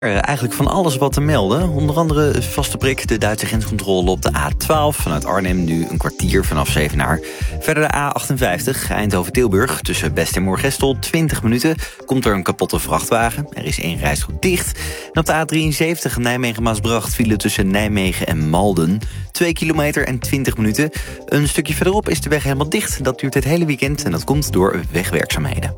Eigenlijk van alles wat te melden. Onder andere vaste prik, de Duitse grenscontrole op de A12. Vanuit Arnhem nu een kwartier vanaf Zevenaar. Verder de A58, Eindhoven-Tilburg. Tussen Best en Moergestel, 20 minuten. Komt er een kapotte vrachtwagen. Er is 1 rijstrook dicht. En op de A73, Nijmegen-Maasbracht, file tussen Nijmegen en Malden. 2 kilometer en 20 minuten. Een stukje verderop is de weg helemaal dicht. Dat duurt het hele weekend en dat komt door wegwerkzaamheden.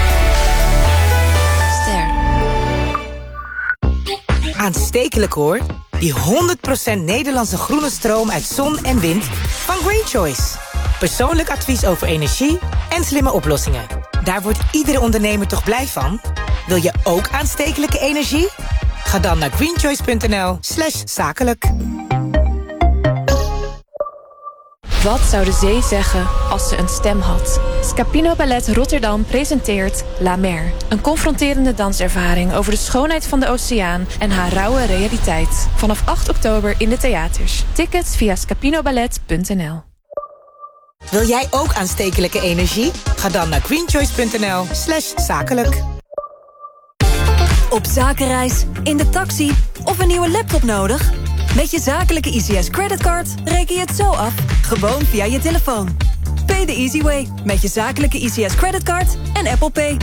Aanstekelijk hoor. Die 100% Nederlandse groene stroom uit zon en wind van Green Choice. Persoonlijk advies over energie en slimme oplossingen. Daar wordt iedere ondernemer toch blij van? Wil je ook aanstekelijke energie? Ga dan naar greenchoice.nl/zakelijk. Wat zou de zee zeggen als ze een stem had? Scapino Ballet Rotterdam presenteert La Mer. Een confronterende danservaring over de schoonheid van de oceaan en haar rauwe realiteit. Vanaf 8 oktober in de theaters. Tickets via scapinoballet.nl. Wil jij ook aanstekelijke energie? Ga dan naar greenchoice.nl/zakelijk. Op zakenreis, in de taxi of een nieuwe laptop nodig? Met je zakelijke ICS creditcard reken je het zo af, gewoon via je telefoon. Pay the easy way met je zakelijke ICS creditcard en Apple Pay.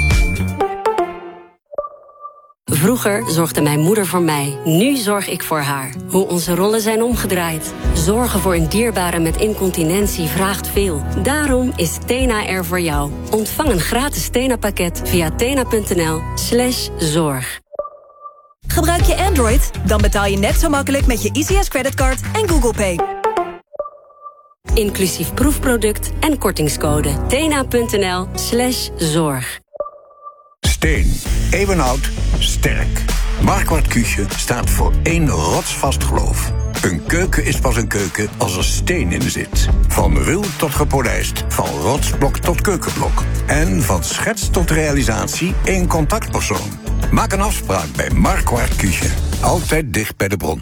Vroeger zorgde mijn moeder voor mij, nu zorg ik voor haar. Hoe onze rollen zijn omgedraaid. Zorgen voor een dierbare met incontinentie vraagt veel. Daarom is Tena er voor jou. Ontvang een gratis Tena-pakket via tena.nl/zorg. Gebruik je Android? Dan betaal je net zo makkelijk met je ICS creditcard en Google Pay. Inclusief proefproduct en kortingscode. tena.nl/zorg. Steen. Eeuwenoud. Sterk. Marquardt Cuusje staat voor 1 rotsvast geloof. Een keuken is pas een keuken als er steen in zit. Van ruw tot gepolijst. Van rotsblok tot keukenblok. En van schets tot realisatie 1 contactpersoon. Maak een afspraak bij Marquardt Cuusje. Altijd dicht bij de bron.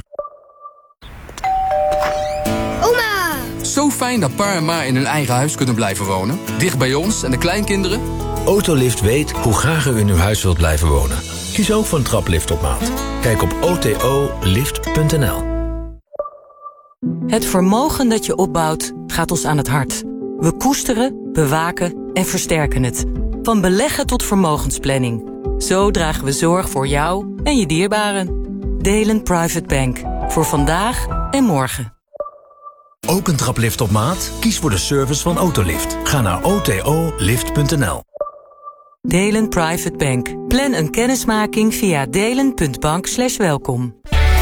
Oma! Zo fijn dat pa en ma in hun eigen huis kunnen blijven wonen. Dicht bij ons en de kleinkinderen. Autolift weet hoe graag u in uw huis wilt blijven wonen. Kies ook voor een traplift op maat. Kijk op otolift.nl. Het vermogen dat je opbouwt gaat ons aan het hart. We koesteren, bewaken en versterken het. Van beleggen tot vermogensplanning. Zo dragen we zorg voor jou en je dierbaren. Delen Private Bank. Voor vandaag en morgen. Ook een traplift op maat? Kies voor de service van Autolift. Ga naar otolift.nl. Delen Private Bank. Plan een kennismaking via delen.bank/welkom.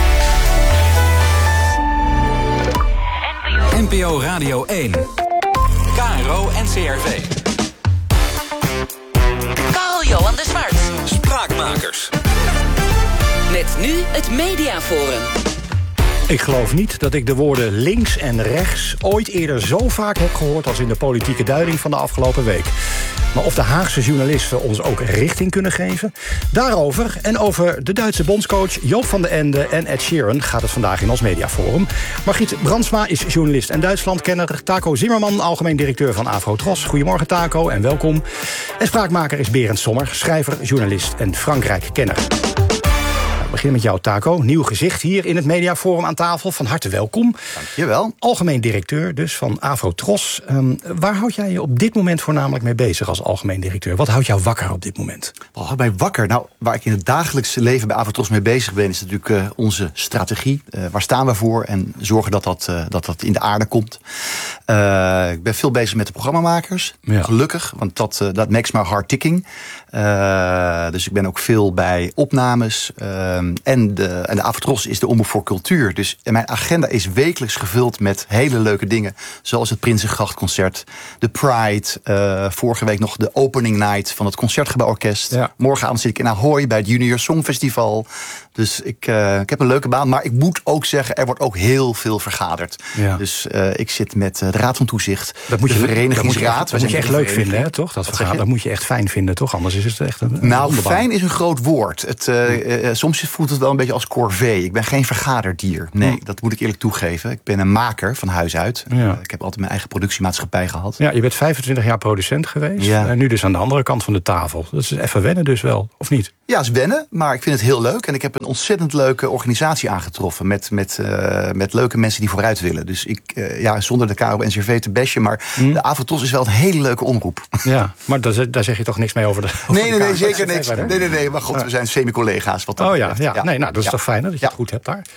NPO Radio 1. KRO NCRV. Karl-Johan de Zwart. Spraakmakers. Met nu het Mediaforum. Ik geloof niet dat ik de woorden links en rechts ooit eerder zo vaak heb gehoord als in de politieke duiding van de afgelopen week. Maar of de Haagse journalisten ons ook richting kunnen geven? Daarover en over de Duitse bondscoach Joop van den Ende en Ed Sheeran gaat het vandaag in ons Mediaforum. Margriet Brandsma is journalist en Duitslandkenner. Taco Zimmerman, algemeen directeur van Afro-Tros. Goedemorgen Taco en welkom. En spraakmaker is Berend Sommer, schrijver, journalist en Frankrijk-kenner. We beginnen met jou, Taco. Nieuw gezicht hier in het Mediaforum aan tafel. Van harte welkom. Dankjewel. Algemeen directeur dus van Afro-Tros. Waar houd jij je op dit moment voornamelijk mee bezig als algemeen directeur? Wat houdt jou wakker op dit moment? Wat houdt mij wakker? Nou, waar ik in het dagelijkse leven bij Afro-Tros mee bezig ben, is natuurlijk onze strategie. Waar staan we voor? En zorgen dat in de aarde komt. Ik ben veel bezig met de programmamakers. Ja. Gelukkig, want dat makes my heart ticking. Dus ik ben ook veel bij opnames. En de Afro-Tros is de omroep voor cultuur. Dus mijn agenda is wekelijks gevuld met hele leuke dingen. Zoals het Prinsengrachtconcert, de Pride. Vorige week nog de opening night van het Concertgebouworkest. Ja. Morgenavond zit ik in Ahoy bij het Junior Songfestival. Dus ik heb een leuke baan. Maar ik moet ook zeggen, er wordt ook heel veel vergaderd. Ja. Dus ik zit met de Raad van Toezicht, de Verenigingsraad. Dat moet je echt leuk vinden, hè, toch? Dat moet je echt fijn vinden, toch? Anders is het echt een fijn is een groot woord. Soms voelt het wel een beetje als corvée. Ik ben geen vergaderdier. Nee, dat moet ik eerlijk toegeven. Ik ben een maker van huis uit. Ja. Ik heb altijd mijn eigen productiemaatschappij gehad. Ja, je bent 25 jaar producent geweest. Ja. En nu dus aan de andere kant van de tafel. Dat is even wennen dus wel, of niet? Ja, het is wennen, maar ik vind het heel leuk. En ik heb een ontzettend leuke organisatie aangetroffen. Met leuke mensen die vooruit willen. Dus zonder de KRO-NCRV te bashen. Maar de Avotros is wel een hele leuke omroep. Ja, maar daar zeg je toch niks mee over de... Nee, zeker niks. Nee, maar god, we zijn semi-collega's. Nee, dat is toch fijn dat je het goed hebt daar.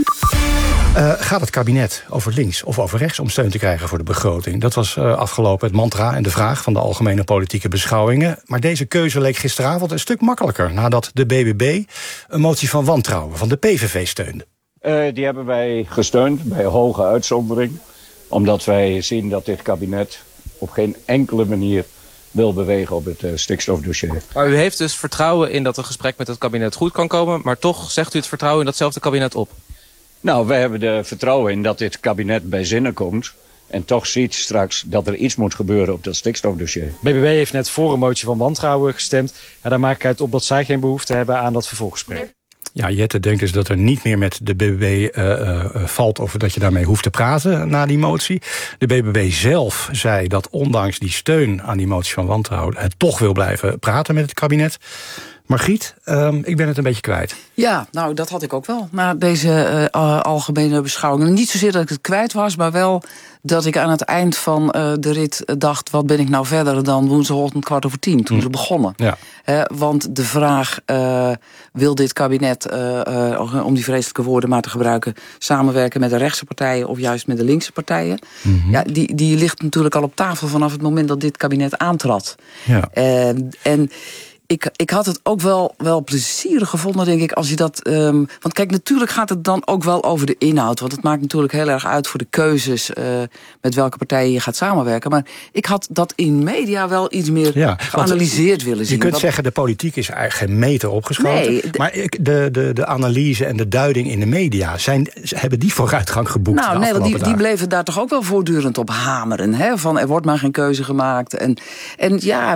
Gaat het kabinet over links of over rechts om steun te krijgen voor de begroting? Dat was afgelopen het mantra en de vraag van de algemene politieke beschouwingen. Maar deze keuze leek gisteravond een stuk makkelijker nadat de BBB een motie van wantrouwen van de PVV steunde. Die hebben wij gesteund bij hoge uitzondering. Omdat wij zien dat dit kabinet op geen enkele manier wil bewegen op het stikstofdossier. Maar u heeft dus vertrouwen in dat een gesprek met het kabinet goed kan komen, maar toch zegt u het vertrouwen in datzelfde kabinet op? Nou, wij hebben er vertrouwen in dat dit kabinet bij zinnen komt en toch ziet straks dat er iets moet gebeuren op dat stikstofdossier. BBB heeft net voor een motie van wantrouwen gestemd. Ja, daar maak ik uit op dat zij geen behoefte hebben aan dat vervolggesprek. Ja, Jette denkt dus dat er niet meer met de BBB valt of dat je daarmee hoeft te praten na die motie. De BBB zelf zei dat ondanks die steun aan die motie van wantrouwen het toch wil blijven praten met het kabinet. Margriet, ik ben het een beetje kwijt. Ja, nou, dat had ik ook wel na deze algemene beschouwingen. Niet zozeer dat ik het kwijt was, maar wel dat ik aan het eind van de rit dacht, wat ben ik nou verder dan woensdagochtend 9:15 toen ze begonnen. Ja. Want de vraag, wil dit kabinet, om die vreselijke woorden maar te gebruiken, samenwerken met de rechtse partijen of juist met de linkse partijen? Mm-hmm. Ja, die ligt natuurlijk al op tafel vanaf het moment dat dit kabinet aantrad. Ja. En ik had het ook wel plezierig gevonden, denk ik, als je dat... want kijk, natuurlijk gaat het dan ook wel over de inhoud. Want het maakt natuurlijk heel erg uit voor de keuzes met welke partijen je gaat samenwerken. Maar ik had dat in media wel iets meer geanalyseerd willen zien. Je kunt zeggen, de politiek is eigenlijk geen meter opgeschoten. Nee, maar de analyse en de duiding in de media, hebben die vooruitgang geboekt? Nou, nee, want die bleven daar toch ook wel voortdurend op hameren. Hè? Van, er wordt maar geen keuze gemaakt. En ja,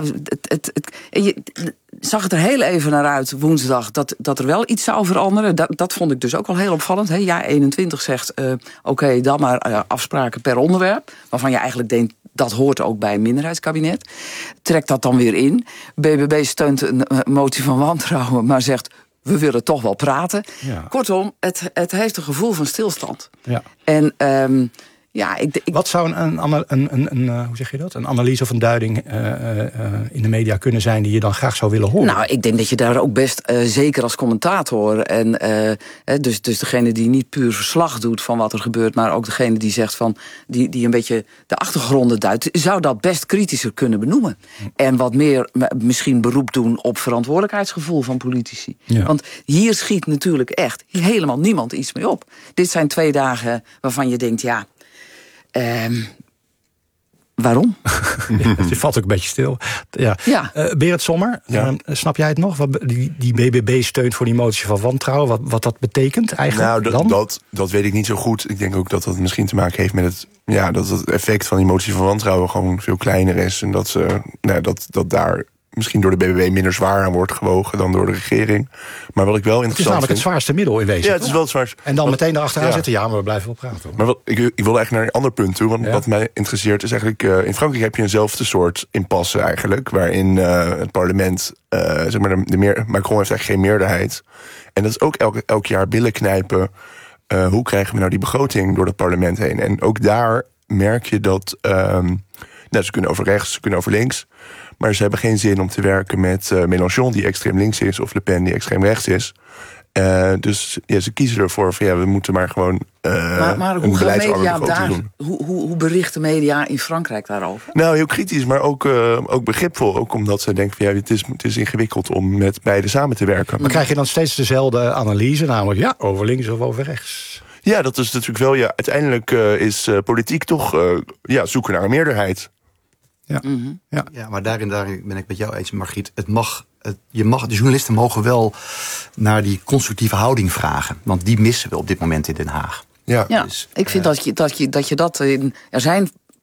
zag het er heel even naar uit woensdag dat er wel iets zou veranderen. Dat vond ik dus ook wel heel opvallend. Hè. Ja, 21 zegt, oké, dan maar afspraken per onderwerp. Waarvan je eigenlijk denkt, dat hoort ook bij een minderheidskabinet. Trekt dat dan weer in. BBB steunt een motie van wantrouwen, maar zegt, we willen toch wel praten. Ja. Kortom, het heeft een gevoel van stilstand. Ja. En... Wat zou hoe zeg je dat? Een analyse of een duiding in de media kunnen zijn die je dan graag zou willen horen? Nou, ik denk dat je daar ook best, zeker als commentator, en dus degene die niet puur verslag doet van wat er gebeurt, maar ook degene die zegt van die een beetje de achtergronden duidt, zou dat best kritischer kunnen benoemen. En wat meer misschien beroep doen op verantwoordelijkheidsgevoel van politici. Ja. Want hier schiet natuurlijk echt helemaal niemand iets mee op. Dit zijn 2 dagen waarvan je denkt, ja, waarom? Je valt ook een beetje stil. Ja. Berend Sommer, snap jij het nog? Die BBB steunt voor die motie van wantrouwen. Wat dat betekent eigenlijk? Nou, dat weet ik niet zo goed. Ik denk ook dat dat misschien te maken heeft met dat het effect van die motie van wantrouwen gewoon veel kleiner is. En dat daar misschien door de BBB minder zwaar aan wordt gewogen dan door de regering. Maar wat ik wel interessant vind... Het is namelijk het zwaarste middel in wezen. Ja, het is wel het zwaarste. En dan meteen erachteraan zitten, maar we blijven wel praten. Maar ik wil eigenlijk naar een ander punt toe. Want wat mij interesseert is eigenlijk... in Frankrijk heb je eenzelfde soort impasse eigenlijk. Waarin het parlement... Macron heeft eigenlijk geen meerderheid. En dat is ook elk jaar billen knijpen. Hoe krijgen we nou die begroting door het parlement heen? En ook daar merk je dat... ze kunnen over rechts, ze kunnen over links... Maar ze hebben geen zin om te werken met Mélenchon, die extreem links is, of Le Pen, die extreem rechts is. Dus ze kiezen ervoor van we moeten maar gewoon maar hoe gaan media daar, hoe berichten media in Frankrijk daarover? Nou, heel kritisch, maar ook begripvol. Ook omdat ze denken van het is ingewikkeld om met beide samen te werken. Maar krijg je dan steeds dezelfde analyse, namelijk over links of over rechts? Ja, dat is natuurlijk wel. Ja, uiteindelijk is politiek toch zoeken naar een meerderheid. Ja. Mm-hmm. Ja, maar daarin ben ik met jou eens, Margriet. De journalisten mogen wel naar die constructieve houding vragen. Want die missen we op dit moment in Den Haag. Ja. Dus, ik vind dat je dat er zijn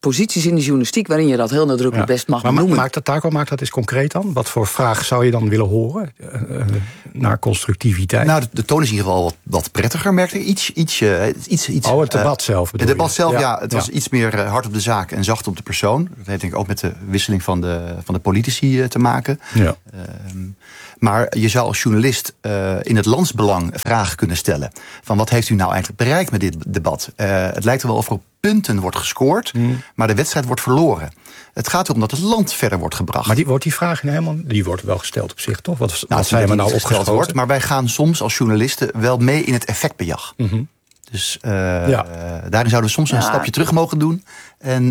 posities in de journalistiek waarin je dat heel nadrukkelijk best mag benoemen. Maakt dat eens concreet dan? Wat voor vraag zou je dan willen horen naar constructiviteit? Nou, de toon is in ieder geval wat prettiger, merkte ik. Het debat zelf bedoel je? Het debat zelf, het was iets meer hard op de zaak en zacht op de persoon. Dat heeft denk ik ook met de wisseling van de politici te maken. Ja. Maar je zou als journalist in het landsbelang vragen kunnen stellen. Van wat heeft u nou eigenlijk bereikt met dit debat? Het lijkt er wel of er op punten wordt gescoord, maar de wedstrijd wordt verloren. Het gaat erom dat het land verder wordt gebracht. Maar wordt die vraag die wordt wel gesteld op zich, toch? Wat zijn we nou opgeschoten? Wordt, maar wij gaan soms als journalisten wel mee in het effectbejag. Mm-hmm. Dus daarin zouden we soms een stapje terug mogen doen. Heb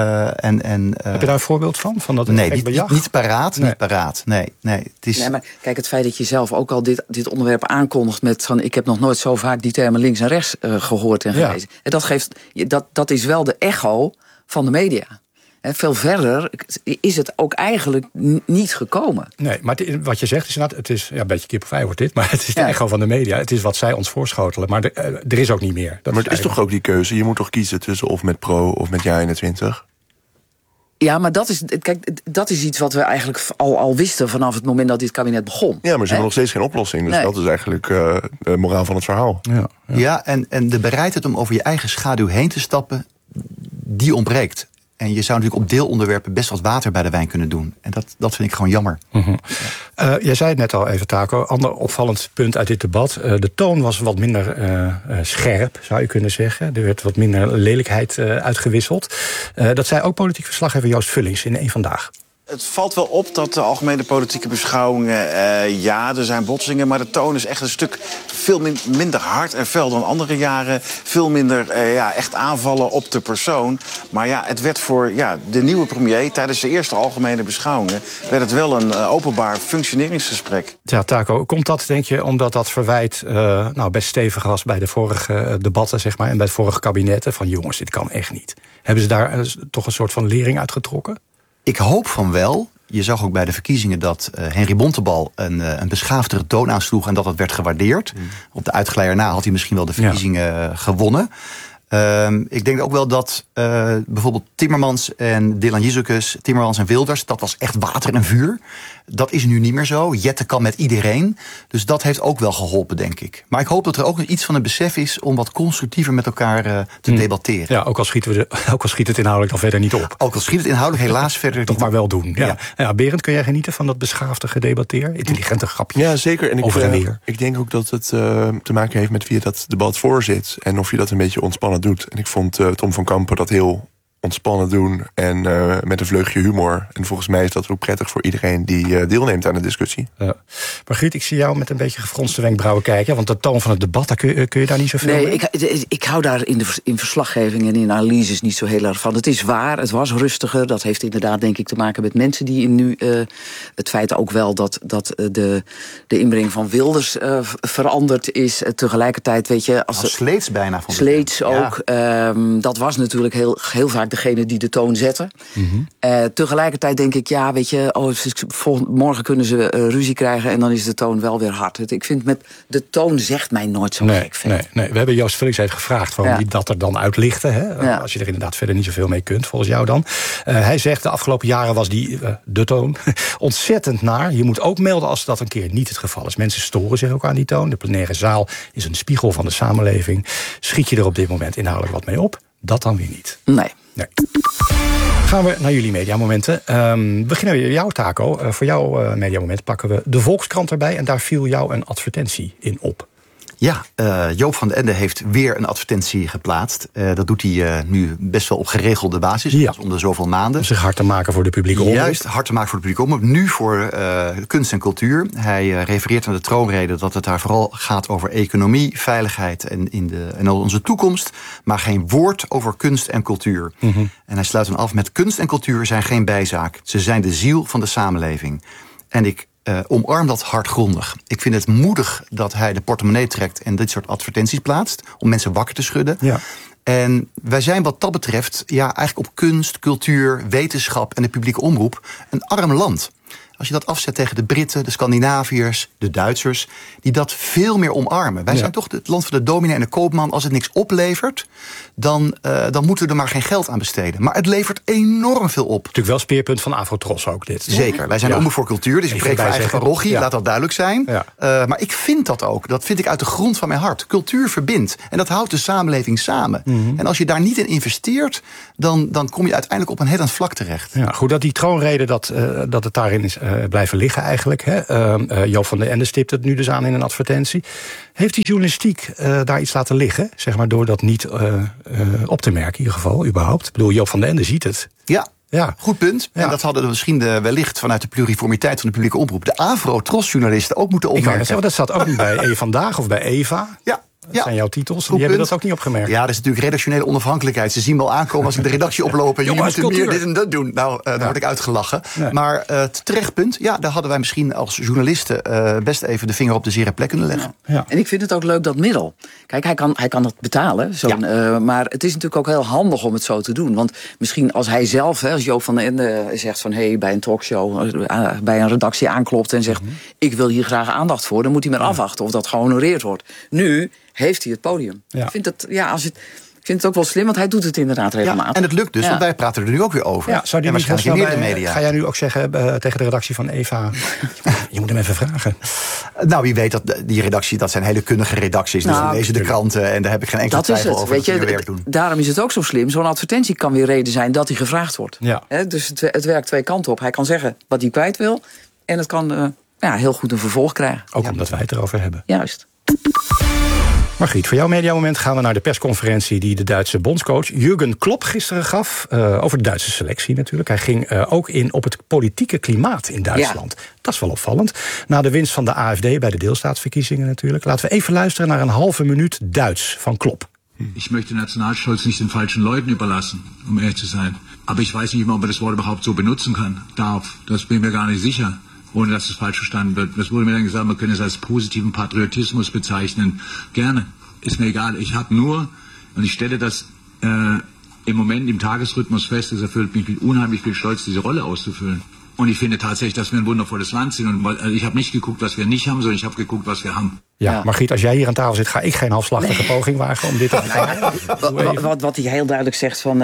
je daar een voorbeeld van dat effectbejag? Niet paraat. Nee. Het is... Nee, maar kijk, het feit dat je zelf ook al dit onderwerp aankondigt met van ik heb nog nooit zo vaak die termen links en rechts gehoord en gelezen. En dat is wel de echo van de media. Veel verder is het ook eigenlijk niet gekomen. Nee, maar wat je zegt is inderdaad, het is een beetje kip of ei wordt dit, maar het is de echo van de media. Het is wat zij ons voorschotelen, maar er is ook niet meer. Maar het is toch ook die keuze? Je moet toch kiezen tussen of met Pro of met JA21? Ja, maar dat is iets wat we eigenlijk al wisten vanaf het moment dat dit kabinet begon. Ja, maar ze hebben nog steeds geen oplossing. Dus dat is eigenlijk de moraal van het verhaal. Ja, en de bereidheid om over je eigen schaduw heen te stappen, die ontbreekt. En je zou natuurlijk op deelonderwerpen best wat water bij de wijn kunnen doen. En dat vind ik gewoon jammer. Mm-hmm. Jij zei het net al even, Taco. Ander opvallend punt uit dit debat. De toon was wat minder scherp, zou je kunnen zeggen. Er werd wat minder lelijkheid uitgewisseld. Dat zei ook politiek verslaggever Joost Vullings in Eén Vandaag. Het valt wel op dat de algemene politieke beschouwingen, er zijn botsingen, maar de toon is echt een stuk veel minder hard en fel dan andere jaren. Veel minder echt aanvallen op de persoon. Maar het werd voor de nieuwe premier tijdens de eerste algemene beschouwingen werd het wel een openbaar functioneringsgesprek. Ja, Taco, komt dat, denk je, omdat dat verwijt best stevig was bij de vorige debatten, zeg maar, en bij het vorige kabinetten, van jongens, dit kan echt niet. Hebben ze daar toch een soort van lering uitgetrokken? Ik hoop van wel. Je zag ook bij de verkiezingen dat Henry Bontebal een beschaafdere toon aansloeg en dat werd gewaardeerd. Op de uitgeleider na had hij misschien wel de verkiezingen gewonnen. Ik denk ook wel dat bijvoorbeeld Timmermans en Dylan Jezus, Timmermans en Wilders, dat was echt water en vuur. Dat is nu niet meer zo. Jette kan met iedereen. Dus dat heeft ook wel geholpen, denk ik. Maar ik hoop dat er ook iets van een besef is om wat constructiever met elkaar te debatteren. Ja, ook al schiet het inhoudelijk dan verder niet op. Ook al schiet het inhoudelijk helaas verder niet op. Maar wel doen. Ja, Berend, kun jij genieten van dat beschaafde gedebatteer? Intelligente grapjes. Ja, zeker. En over en weer. Ik denk ook dat het te maken heeft met wie dat debat voorzit. En of je dat een beetje ontspannen doet. En ik vond Tom van Kampen dat heel ontspannen doen en met een vleugje humor. En volgens mij is dat ook prettig voor iedereen die deelneemt aan de discussie. Margriet, ik zie jou met een beetje gefronste wenkbrauwen kijken. Want de toon van het debat, kun je daar niet zoveel mee? Ik hou daar in verslaggeving en in analyses niet zo heel erg van. Het is waar, het was rustiger. Dat heeft inderdaad denk ik te maken met mensen die nu het feit ook wel dat de inbreng van Wilders veranderd is. Tegelijkertijd, weet je, als Sleets bijna van Sleets ook. Dat was natuurlijk heel vaak degene die de toon zetten. Mm-hmm. Tegelijkertijd denk ik, weet je, morgen kunnen ze ruzie krijgen en dan is de toon wel weer hard. Ik vind de toon zegt mij nooit zo gek veel. Nee. We hebben Joost Vullings even gevraagd van wie dat er dan uitlichten. Hè? Als je er inderdaad verder niet zoveel mee kunt, volgens jou dan. Hij zegt, de afgelopen jaren was de toon ontzettend naar. Je moet ook melden als dat een keer niet het geval is. Mensen storen zich ook aan die toon. De plenaire zaal is een spiegel van de samenleving. Schiet je er op dit moment inhoudelijk wat mee op? Dat dan weer niet. Nee. Gaan we naar jullie mediamomenten. Beginnen we met jou, Taco. Voor jouw mediamoment pakken we de Volkskrant erbij. En daar viel jou een advertentie in op. Ja, Joop van den Ende heeft weer een advertentie geplaatst. Dat doet hij nu best wel op geregelde basis. Ja. Dus om de zoveel maanden. Om zich hard te maken voor de publieke omroep. Juist, hard te maken voor de publieke omroep. Nu voor kunst en cultuur. Hij refereert aan de troonrede dat het daar vooral gaat over economie, veiligheid en onze toekomst. Maar geen woord over kunst en cultuur. Mm-hmm. En hij sluit dan af met: kunst en cultuur zijn geen bijzaak. Ze zijn de ziel van de samenleving. En ik omarm dat hardgrondig. Ik vind het moedig dat hij de portemonnee trekt en dit soort advertenties plaatst om mensen wakker te schudden. Ja. En wij zijn wat dat betreft eigenlijk op kunst, cultuur, wetenschap en de publieke omroep een arm land. Als je dat afzet tegen de Britten, de Scandinaviërs, de Duitsers, die dat veel meer omarmen. Wij zijn toch het land van de dominee en de koopman. Als het niks oplevert, dan moeten we er maar geen geld aan besteden. Maar het levert enorm veel op. Natuurlijk wel speerpunt van Afrotros ook dit. Zeker, wij zijn omroep voor cultuur, dus ik spreek voor eigen parochie, laat dat duidelijk zijn. Ja. Maar ik vind dat ook, dat vind ik uit de grond van mijn hart. Cultuur verbindt en dat houdt de samenleving samen. En als je daar niet in investeert, dan kom je uiteindelijk op een heel ander vlak terecht. Ja, goed, dat die troonrede, dat het daarin is blijven liggen eigenlijk. Hè? Joop van den Ende stipt het nu dus aan in een advertentie. Heeft die journalistiek daar iets laten liggen? Zeg maar door dat niet op te merken in ieder geval, überhaupt? Ik bedoel, Joop van den Ende ziet het. Ja, goed punt. Ja. En dat hadden we misschien wellicht vanuit de pluriformiteit van de publieke omroep de Afro-Tros-journalisten ook moeten opmerken. Dat zat ook niet bij Vandaag of bij Eva. Dat zijn jouw titels. Die hebben dat ook niet opgemerkt. Ja, dat is natuurlijk redactionele onafhankelijkheid. Ze zien wel aankomen als ik de redactie oploop en jullie moeten meer dit en dat doen. Nou, daar word ik uitgelachen. Nee. Maar terecht punt. Ja, daar hadden wij misschien als journalisten best even de vinger op de zere plek kunnen leggen. Ja. En ik vind het ook leuk, dat middel. Kijk, hij kan dat betalen. Maar het is natuurlijk ook heel handig om het zo te doen. Want misschien als hij zelf, als Joop van den Ende zegt van bij een talkshow, bij een redactie aanklopt en zegt ik wil hier graag aandacht voor, dan moet hij maar afwachten of dat gehonoreerd wordt. Nu heeft hij het podium. Ja. Ik vind het ook wel slim, want hij doet het inderdaad regelmatig. Ja, en het lukt dus, want wij praten er nu ook weer over. Ja, zou die waarschijnlijk meer de media. Ga jij nu ook zeggen tegen de redactie van Eva, je moet hem even vragen? Nou, wie weet, dat die redactie, dat zijn hele kundige redacties. Dus dan lezen de kranten en daar heb ik geen enkele twijfel over dat ze hun werk doen. Daarom is het ook zo slim. Zo'n advertentie kan weer reden zijn dat hij gevraagd wordt. Ja. Dus het werkt twee kanten op. Hij kan zeggen wat hij kwijt wil en het kan heel goed een vervolg krijgen. Ook omdat wij het erover hebben. Juist. Margriet, voor jouw mediamoment gaan we naar de persconferentie die de Duitse bondscoach Jürgen Klopp gisteren gaf. Over de Duitse selectie natuurlijk. Hij ging ook in op het politieke klimaat in Duitsland. Ja. Dat is wel opvallend. Na de winst van de AfD bij de deelstaatsverkiezingen natuurlijk. Laten we even luisteren naar een halve minuut Duits van Klopp. Ich möchte Nationalstolz nicht den falschen Leuten überlassen, um ehrlich zu sein. Aber ich weiß nicht, ob man das Wort überhaupt so benutzen kann, darf. Das bin ich mir gar nicht sicher. Ohne dass es falsch verstanden wird. Das wurde mir dann gesagt, man könne es als positiven Patriotismus bezeichnen. Gerne, ist mir egal. Ich habe nur, und ich stelle das im Moment im Tagesrhythmus fest, es erfüllt mich mit unheimlich viel Stolz, diese Rolle auszufüllen. Und ich finde tatsächlich, dass wir ein wundervolles Land sind. Und ich habe nicht geguckt, was wir nicht haben, sondern ich habe geguckt, was wir haben. Ja, Margriet, als jij hier aan tafel zit, ga ik geen halfslachtige poging wagen om dit te ervaren. Wat hij heel duidelijk zegt van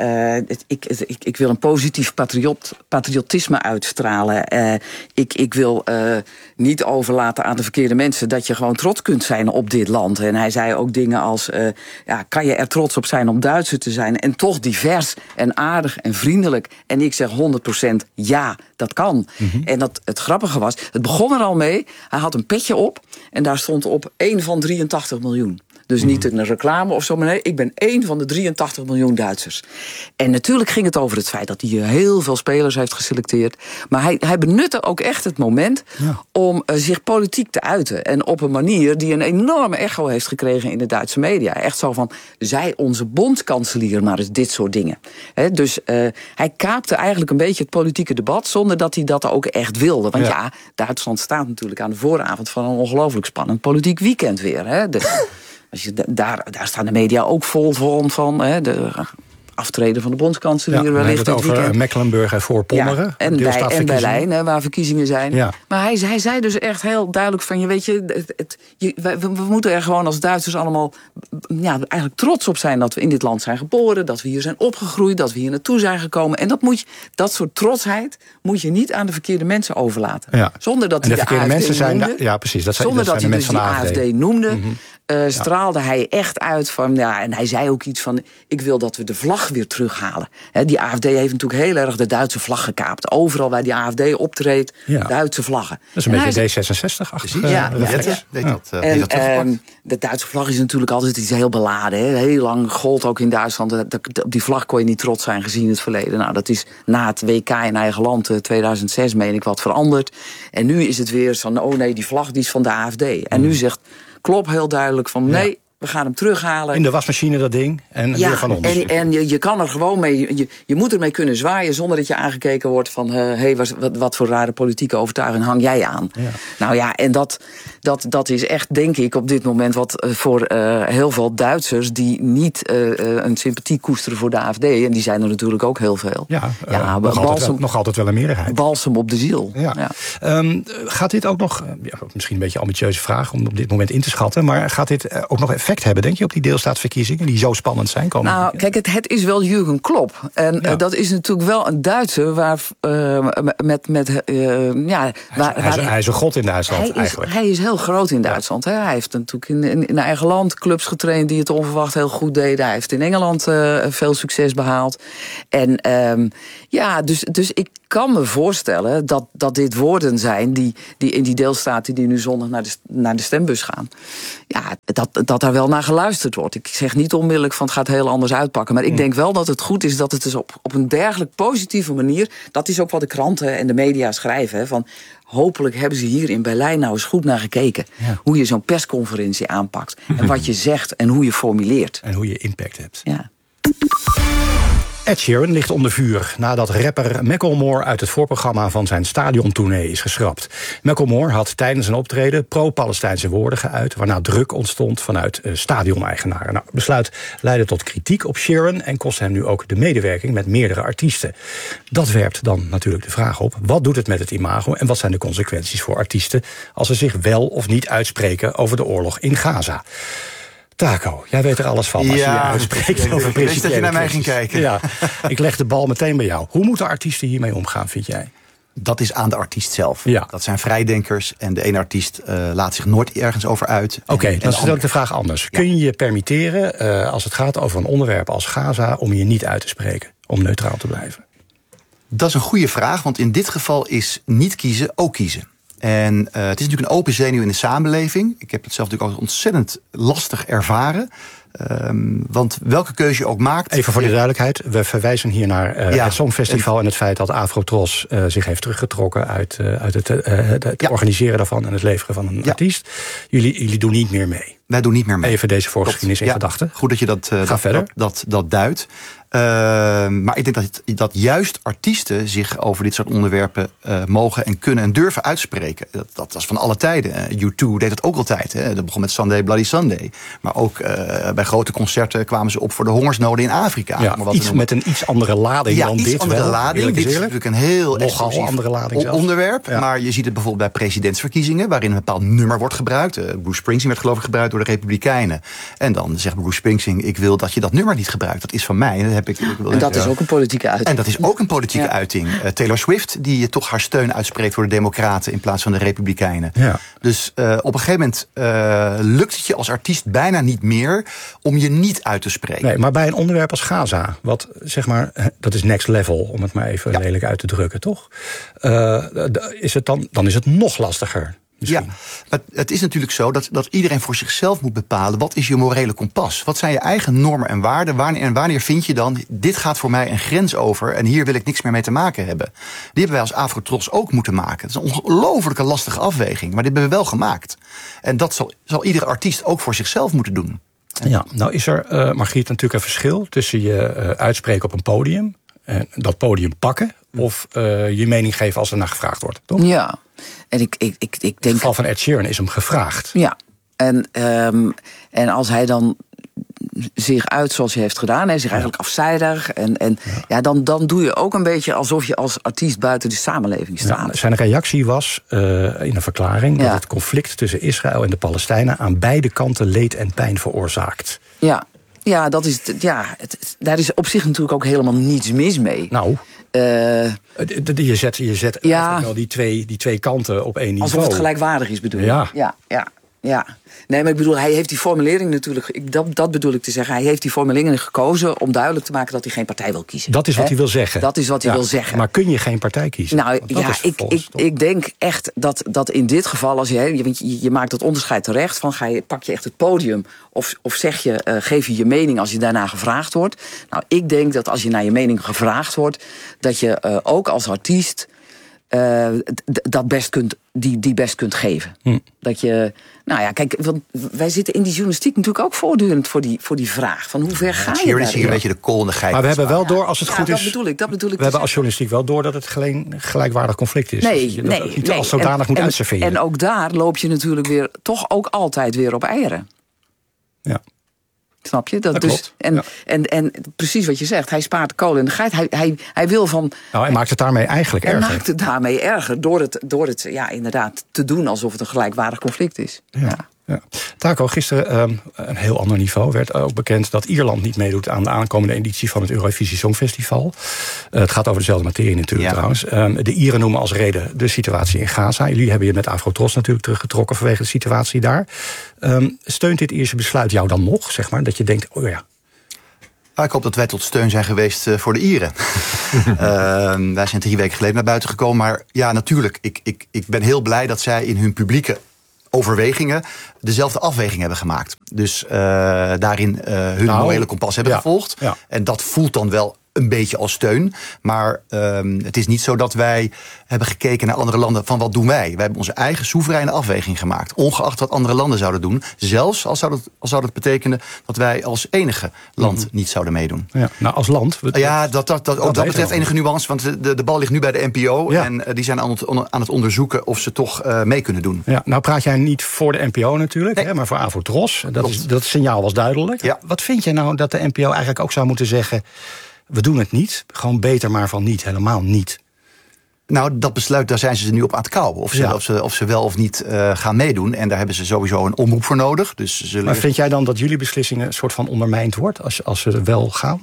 ik wil een positief patriotisme uitstralen. Ik wil niet overlaten aan de verkeerde mensen dat je gewoon trots kunt zijn op dit land. En hij zei ook dingen als kan je er trots op zijn om Duitser te zijn en toch divers en aardig en vriendelijk. En ik zeg 100% ja, dat kan. Mm-hmm. En het grappige was, het begon er al mee. Hij had een petje op en daar stond op 1 van 83 miljoen. Dus niet een reclame of zo, maar nee, ik ben 1 van de 83 miljoen Duitsers. En natuurlijk ging het over het feit dat hij heel veel spelers heeft geselecteerd. Maar hij benutte ook echt het moment om zich politiek te uiten. En op een manier die een enorme echo heeft gekregen in de Duitse media. Echt zo van, zij onze bondskanselier maar eens dit soort dingen. Dus hij kaapte eigenlijk een beetje het politieke debat zonder dat hij dat ook echt wilde. Want Duitsland staat natuurlijk aan de vooravond van een ongelooflijk spannend politiek weekend weer. Als je daar staan de media ook vol van. De aftreden van de bondskanselier wellicht dit weekend. Over Mecklenburg en Voorpommeren. Ja, en Berlijn, waar verkiezingen zijn. Ja. Maar hij zei dus echt heel duidelijk van, we moeten er gewoon als Duitsers allemaal eigenlijk trots op zijn dat we in dit land zijn geboren, dat we hier zijn opgegroeid, dat we hier naartoe zijn gekomen. En dat soort trotsheid moet je niet aan de verkeerde mensen overlaten. Ja. Zonder dat hij de AfD noemde. Ja, precies. Zonder dat hij dus die AfD noemde. Mm-hmm. Straalde hij echt uit van, en hij zei ook iets van, ik wil dat we de vlag weer terughalen. Die AfD heeft natuurlijk heel erg de Duitse vlag gekaapt. Overal waar die AfD optreedt, Duitse vlaggen. Dat is een beetje D66-achtig. De Duitse vlag is natuurlijk altijd iets heel beladen. Heel lang gold ook in Duitsland. Op die vlag kon je niet trots zijn gezien het verleden. Nou, dat is na het WK in eigen land 2006, meen ik, wat veranderd. En nu is het weer van, die vlag die is van de AfD. En nu zegt Klopp heel duidelijk van, nee, we gaan hem terughalen. In de wasmachine dat ding en weer van ons. En je kan er gewoon mee, je moet ermee kunnen zwaaien zonder dat je aangekeken wordt van wat voor rare politieke overtuiging hang jij aan. Ja. Nou ja, en dat is echt, denk ik, op dit moment wat voor heel veel Duitsers die niet een sympathie koesteren voor de AfD, en die zijn er natuurlijk ook heel veel. Nog altijd wel een meerderheid. Balsem op de ziel. Ja. Gaat dit ook nog, misschien een beetje een ambitieuze vraag om op dit moment in te schatten, maar gaat dit ook nog effect hebben, denk je, op die deelstaatsverkiezingen die zo spannend zijn? Kijk, het is wel Jürgen Klopp. En dat is natuurlijk wel een Duitser waar hij is een god in Duitsland eigenlijk. Hij is heel groot in Duitsland. Hè. Hij heeft natuurlijk in eigen land clubs getraind die het onverwacht heel goed deden. Hij heeft in Engeland veel succes behaald. En dus ik kan me voorstellen dat dit woorden zijn die in die deelstaten die nu zondag naar de stembus gaan. Ja, dat daar wel naar geluisterd wordt. Ik zeg niet onmiddellijk van het gaat heel anders uitpakken. Maar ik denk wel dat het goed is dat het dus op een dergelijk positieve manier, dat is ook wat de kranten en de media schrijven, hè, van hopelijk hebben ze hier in Berlijn nou eens goed naar gekeken. Ja. Hoe je zo'n persconferentie aanpakt. En wat je zegt en hoe je formuleert. En hoe je impact hebt. Ja. Ed Sheeran ligt onder vuur nadat rapper Macklemore uit het voorprogramma van zijn stadiontournee is geschrapt. Macklemore had tijdens een optreden pro-Palestijnse woorden geuit, waarna druk ontstond vanuit stadioneigenaren. Nou, het besluit leidde tot kritiek op Sheeran en kostte hem nu ook de medewerking met meerdere artiesten. Dat werpt dan natuurlijk de vraag op: wat doet het met het imago en wat zijn de consequenties voor artiesten als ze zich wel of niet uitspreken over de oorlog in Gaza? Taco, jij weet er alles van als je uitspreekt over principiële. Ik wist dat je naar mij ging kijken. Ja, ik leg de bal meteen bij jou. Hoe moeten artiesten hiermee omgaan, vind jij? Dat is aan de artiest zelf. Ja. Dat zijn vrijdenkers en de ene artiest laat zich nooit ergens over uit. Oké, dan stel ik de vraag anders. Ja. Kun je je permitteren, als het gaat over een onderwerp als Gaza, om je niet uit te spreken, om neutraal te blijven? Dat is een goede vraag, want in dit geval is niet kiezen ook kiezen. En het is natuurlijk een open zenuw in de samenleving. Ik heb het zelf natuurlijk ook ontzettend lastig ervaren. Want welke keuze je ook maakt. Even voor de duidelijkheid, we verwijzen hier naar het Songfestival en het feit dat Afrotros zich heeft teruggetrokken uit het organiseren daarvan en het leveren van een artiest. Jullie doen niet meer mee. Wij doen niet meer mee. Even deze voorgeschiedenis in gedachten. Goed dat je dat duidt. Maar ik denk dat juist artiesten zich over dit soort onderwerpen mogen en kunnen en durven uitspreken. Dat was van alle tijden. U2 deed het ook altijd. Hè. Dat begon met Sunday Bloody Sunday. Maar ook bij grote concerten kwamen ze op voor de hongersnoden in Afrika. Ja, met een iets andere lading dan dit. Ja, iets andere lading. Dit is natuurlijk een heel exclusief onderwerp. Ja. Maar je ziet het bijvoorbeeld bij presidentsverkiezingen, waarin een bepaald nummer wordt gebruikt. Bruce Springsteen werd geloof ik gebruikt door de Republikeinen. En dan zegt Bruce Springsteen, ik wil dat je dat nummer niet gebruikt. Dat is van mij. En dat is ook een politieke uiting. En dat is ook een politieke uiting. Taylor Swift, die toch haar steun uitspreekt voor de Democraten in plaats van de Republikeinen. Ja. Dus op een gegeven moment lukt het je als artiest bijna niet meer om je niet uit te spreken. Nee, maar bij een onderwerp als Gaza, wat zeg maar, dat is next level, om het maar even lelijk uit te drukken, toch? Dan is het nog lastiger. Misschien. Ja, maar het is natuurlijk zo dat iedereen voor zichzelf moet bepalen, wat is je morele kompas? Wat zijn je eigen normen en waarden? Wanneer vind je dan, dit gaat voor mij een grens over en hier wil ik niks meer mee te maken hebben? Die hebben wij als Afrotros ook moeten maken. Het is een ongelooflijke lastige afweging, maar dit hebben we wel gemaakt. En dat zal iedere artiest ook voor zichzelf moeten doen. Ja, nou is er, Margriet, natuurlijk een verschil tussen je uitspreken op een podium en dat podium pakken of je mening geven als er naar gevraagd wordt, toch? Ja. En ik denk. In het geval van Ed Sheeran is hem gevraagd. Ja, en als hij dan zich uit zoals hij heeft gedaan, hij zich eigenlijk afzijdig. Dan doe je ook een beetje alsof je als artiest buiten de samenleving staat. Ja, zijn reactie was in een verklaring dat het conflict tussen Israël en de Palestijnen aan beide kanten leed en pijn veroorzaakt. Ja. Ja, daar is op zich natuurlijk ook helemaal niets mis mee. Nou, je zet wel die twee kanten op één niveau. Alsof het gelijkwaardig is, bedoel je? Ja. Nee, maar ik bedoel, hij heeft die formulering natuurlijk, dat bedoel ik te zeggen, hij heeft die formuleringen gekozen om duidelijk te maken dat hij geen partij wil kiezen. Dat is wat hij wil zeggen. Dat is wat hij wil zeggen. Maar kun je geen partij kiezen? Nou ja, ik denk echt dat in dit geval, als je maakt het onderscheid terecht, van pak je echt het podium of zeg je, geef je mening als je daarna gevraagd wordt. Nou, ik denk dat als je naar je mening gevraagd wordt, dat je ook als artiest dat best kunt die best kunt geven. Dat je, nou ja, kijk, want wij zitten in die journalistiek natuurlijk ook voortdurend voor die vraag van hoe ver ga je hier is hier een beetje de kool in de geit. Maar we hebben wel door, als het goed is... Dat bedoel ik. We hebben als journalistiek wel door dat het geen gelijkwaardig conflict is. Nee, dus je dat niet als zodanig moet uitserveren. En ook daar loop je natuurlijk weer, toch ook altijd weer op eieren. Ja. Snap je? Dat dus, klopt. En precies wat je zegt, hij spaart de kool in de geit. Hij wil van... Nou, hij maakt het daarmee eigenlijk erger. Hij maakt het daarmee erger door het inderdaad te doen alsof het een gelijkwaardig conflict is. Ja. Taco, gisteren een heel ander niveau werd ook bekend dat Ierland niet meedoet aan de aankomende editie van het Eurovisie Songfestival. Het gaat over dezelfde materie natuurlijk trouwens. De Ieren noemen als reden de situatie in Gaza. Jullie hebben je met Afro-Tros natuurlijk teruggetrokken vanwege de situatie daar. Steunt dit Ierse besluit jou dan nog, zeg maar, dat je denkt, oh ja. Ik hoop dat wij tot steun zijn geweest voor de Ieren. Wij zijn 3 weken geleden naar buiten gekomen. Maar ja, natuurlijk, ik ben heel blij dat zij in hun publieke overwegingen dezelfde afweging hebben gemaakt. Dus daarin hun morele kompas hebben gevolgd. Ja. En dat voelt dan wel een beetje als steun. Maar het is niet zo dat wij hebben gekeken naar andere landen van wat doen wij. Wij hebben onze eigen soevereine afweging gemaakt. Ongeacht wat andere landen zouden doen. Zelfs al zou dat betekenen dat wij als enige land niet zouden meedoen. Ja, nou, als land? Dat betreft enige nuance. Want de bal ligt nu bij de NPO. Ja. En die zijn aan het onderzoeken of ze toch mee kunnen doen. Ja, nou praat jij niet voor de NPO natuurlijk, maar voor Afro-Tros. Dat signaal was duidelijk. Ja. Wat vind je nou dat de NPO eigenlijk ook zou moeten zeggen, we doen het niet, gewoon beter maar van niet, helemaal niet? Nou, dat besluit, daar zijn ze nu op aan het kauwen. Of ze wel of niet gaan meedoen. En daar hebben ze sowieso een omroep voor nodig. Dus Maar vind jij dan dat jullie beslissingen een soort van ondermijnd wordt als ze wel gaan?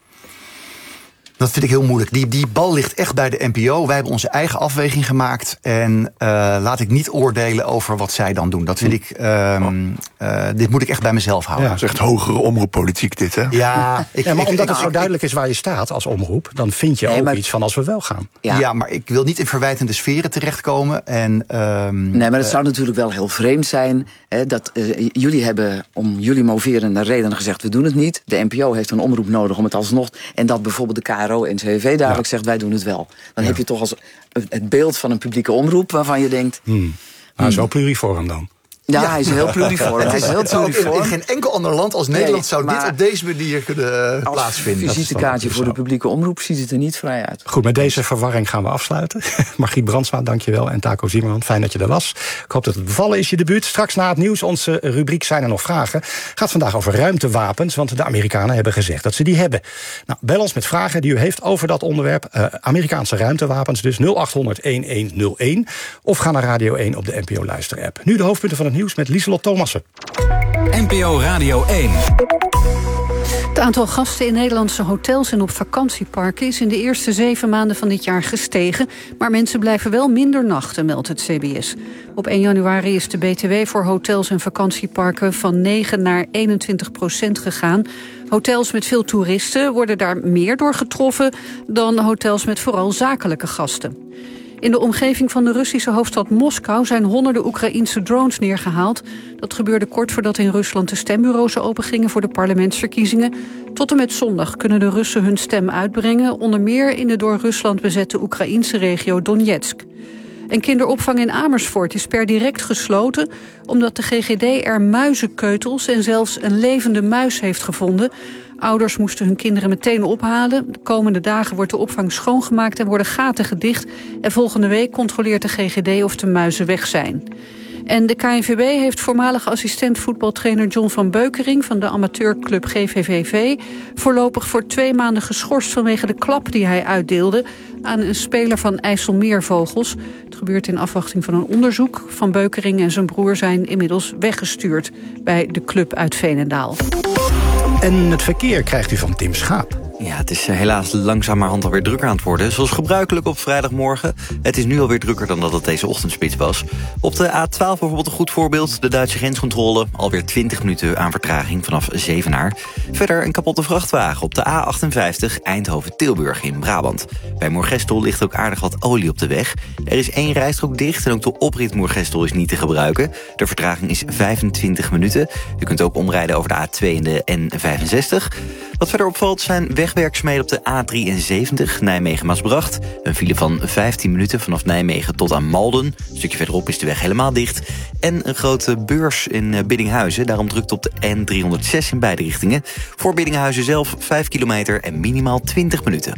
Dat vind ik heel moeilijk. Die bal ligt echt bij de NPO. Wij hebben onze eigen afweging gemaakt. En laat ik niet oordelen over wat zij dan doen. Dat vind ik... dit moet ik echt bij mezelf houden. Dat is echt hogere omroeppolitiek dit, hè? Ja, maar omdat het zo duidelijk is waar je staat als omroep, dan vind je ook iets van als we wel gaan. Ja, maar ik wil niet in verwijtende sferen terechtkomen. Nee, maar het zou natuurlijk wel heel vreemd zijn. Dat jullie hebben om jullie moverende redenen gezegd, we doen het niet. De NPO heeft een omroep nodig om het alsnog. En dat bijvoorbeeld de KRO en CNV dadelijk zegt, wij doen het wel. Dan heb je toch als het beeld van een publieke omroep waarvan je denkt... Nou, zo pluriform dan. Ja, hij is heel pluriform. In geen enkel ander land als Nederland zou dit op deze manier kunnen plaatsvinden. Als visitekaartje voor de publieke omroep ziet het er niet vrij uit. Goed, met deze verwarring gaan we afsluiten. Margriet Brandsma, dankjewel. En Taco Zimmerman, fijn dat je er was. Ik hoop dat het bevallen is, je debuut. Straks na het nieuws, onze rubriek Zijn er nog vragen? Gaat vandaag over ruimtewapens, want de Amerikanen hebben gezegd dat ze die hebben. Nou, bel ons met vragen die u heeft over dat onderwerp. Amerikaanse ruimtewapens, dus 0800-1101. Of ga naar Radio 1 op de NPO Luister-app. Nu de hoofdpunten van het nieuws met Lieselot Thomassen. NPO Radio 1. Het aantal gasten in Nederlandse hotels en op vakantieparken is in de eerste 7 maanden van dit jaar gestegen. Maar mensen blijven wel minder nachten, meldt het CBS. Op 1 januari is de BTW voor hotels en vakantieparken van 9 naar 21% gegaan. Hotels met veel toeristen worden daar meer door getroffen dan hotels met vooral zakelijke gasten. In de omgeving van de Russische hoofdstad Moskou zijn honderden Oekraïense drones neergehaald. Dat gebeurde kort voordat in Rusland de stembureaus opengingen voor de parlementsverkiezingen. Tot en met zondag kunnen de Russen hun stem uitbrengen, onder meer in de door Rusland bezette Oekraïense regio Donetsk. En kinderopvang in Amersfoort is per direct gesloten, omdat de GGD er muizenkeutels en zelfs een levende muis heeft gevonden. Ouders moesten hun kinderen meteen ophalen. De komende dagen wordt de opvang schoongemaakt en worden gaten gedicht. En volgende week controleert de GGD of de muizen weg zijn. En de KNVB heeft voormalig assistent voetbaltrainer John van Beukering van de amateurclub GVVV voorlopig voor 2 maanden geschorst vanwege de klap die hij uitdeelde aan een speler van IJsselmeervogels. Het gebeurt in afwachting van een onderzoek. Van Beukering en zijn broer zijn inmiddels weggestuurd bij de club uit Veenendaal. En het verkeer krijgt u van Tim Schaap. Ja, het is helaas langzamerhand alweer drukker aan het worden. Zoals gebruikelijk op vrijdagmorgen. Het is nu alweer drukker dan dat het deze ochtendspits was. Op de A12 bijvoorbeeld een goed voorbeeld. De Duitse grenscontrole. Alweer 20 minuten aan vertraging vanaf Zevenaar. Verder een kapotte vrachtwagen op de A58 Eindhoven-Tilburg in Brabant. Bij Moergestel ligt ook aardig wat olie op de weg. Er is 1 rijstrook dicht en ook de oprit Moergestel is niet te gebruiken. De vertraging is 25 minuten. U kunt ook omrijden over de A2 en de N65. Wat verder opvalt zijn wegwerkzaamheden op de A73 Nijmegen-Maasbracht. Een file van 15 minuten vanaf Nijmegen tot aan Malden. Een stukje verderop is de weg helemaal dicht. En een grote beurs in Biddinghuizen. Daarom drukt op de N306 in beide richtingen. Voor Biddinghuizen zelf 5 kilometer en minimaal 20 minuten.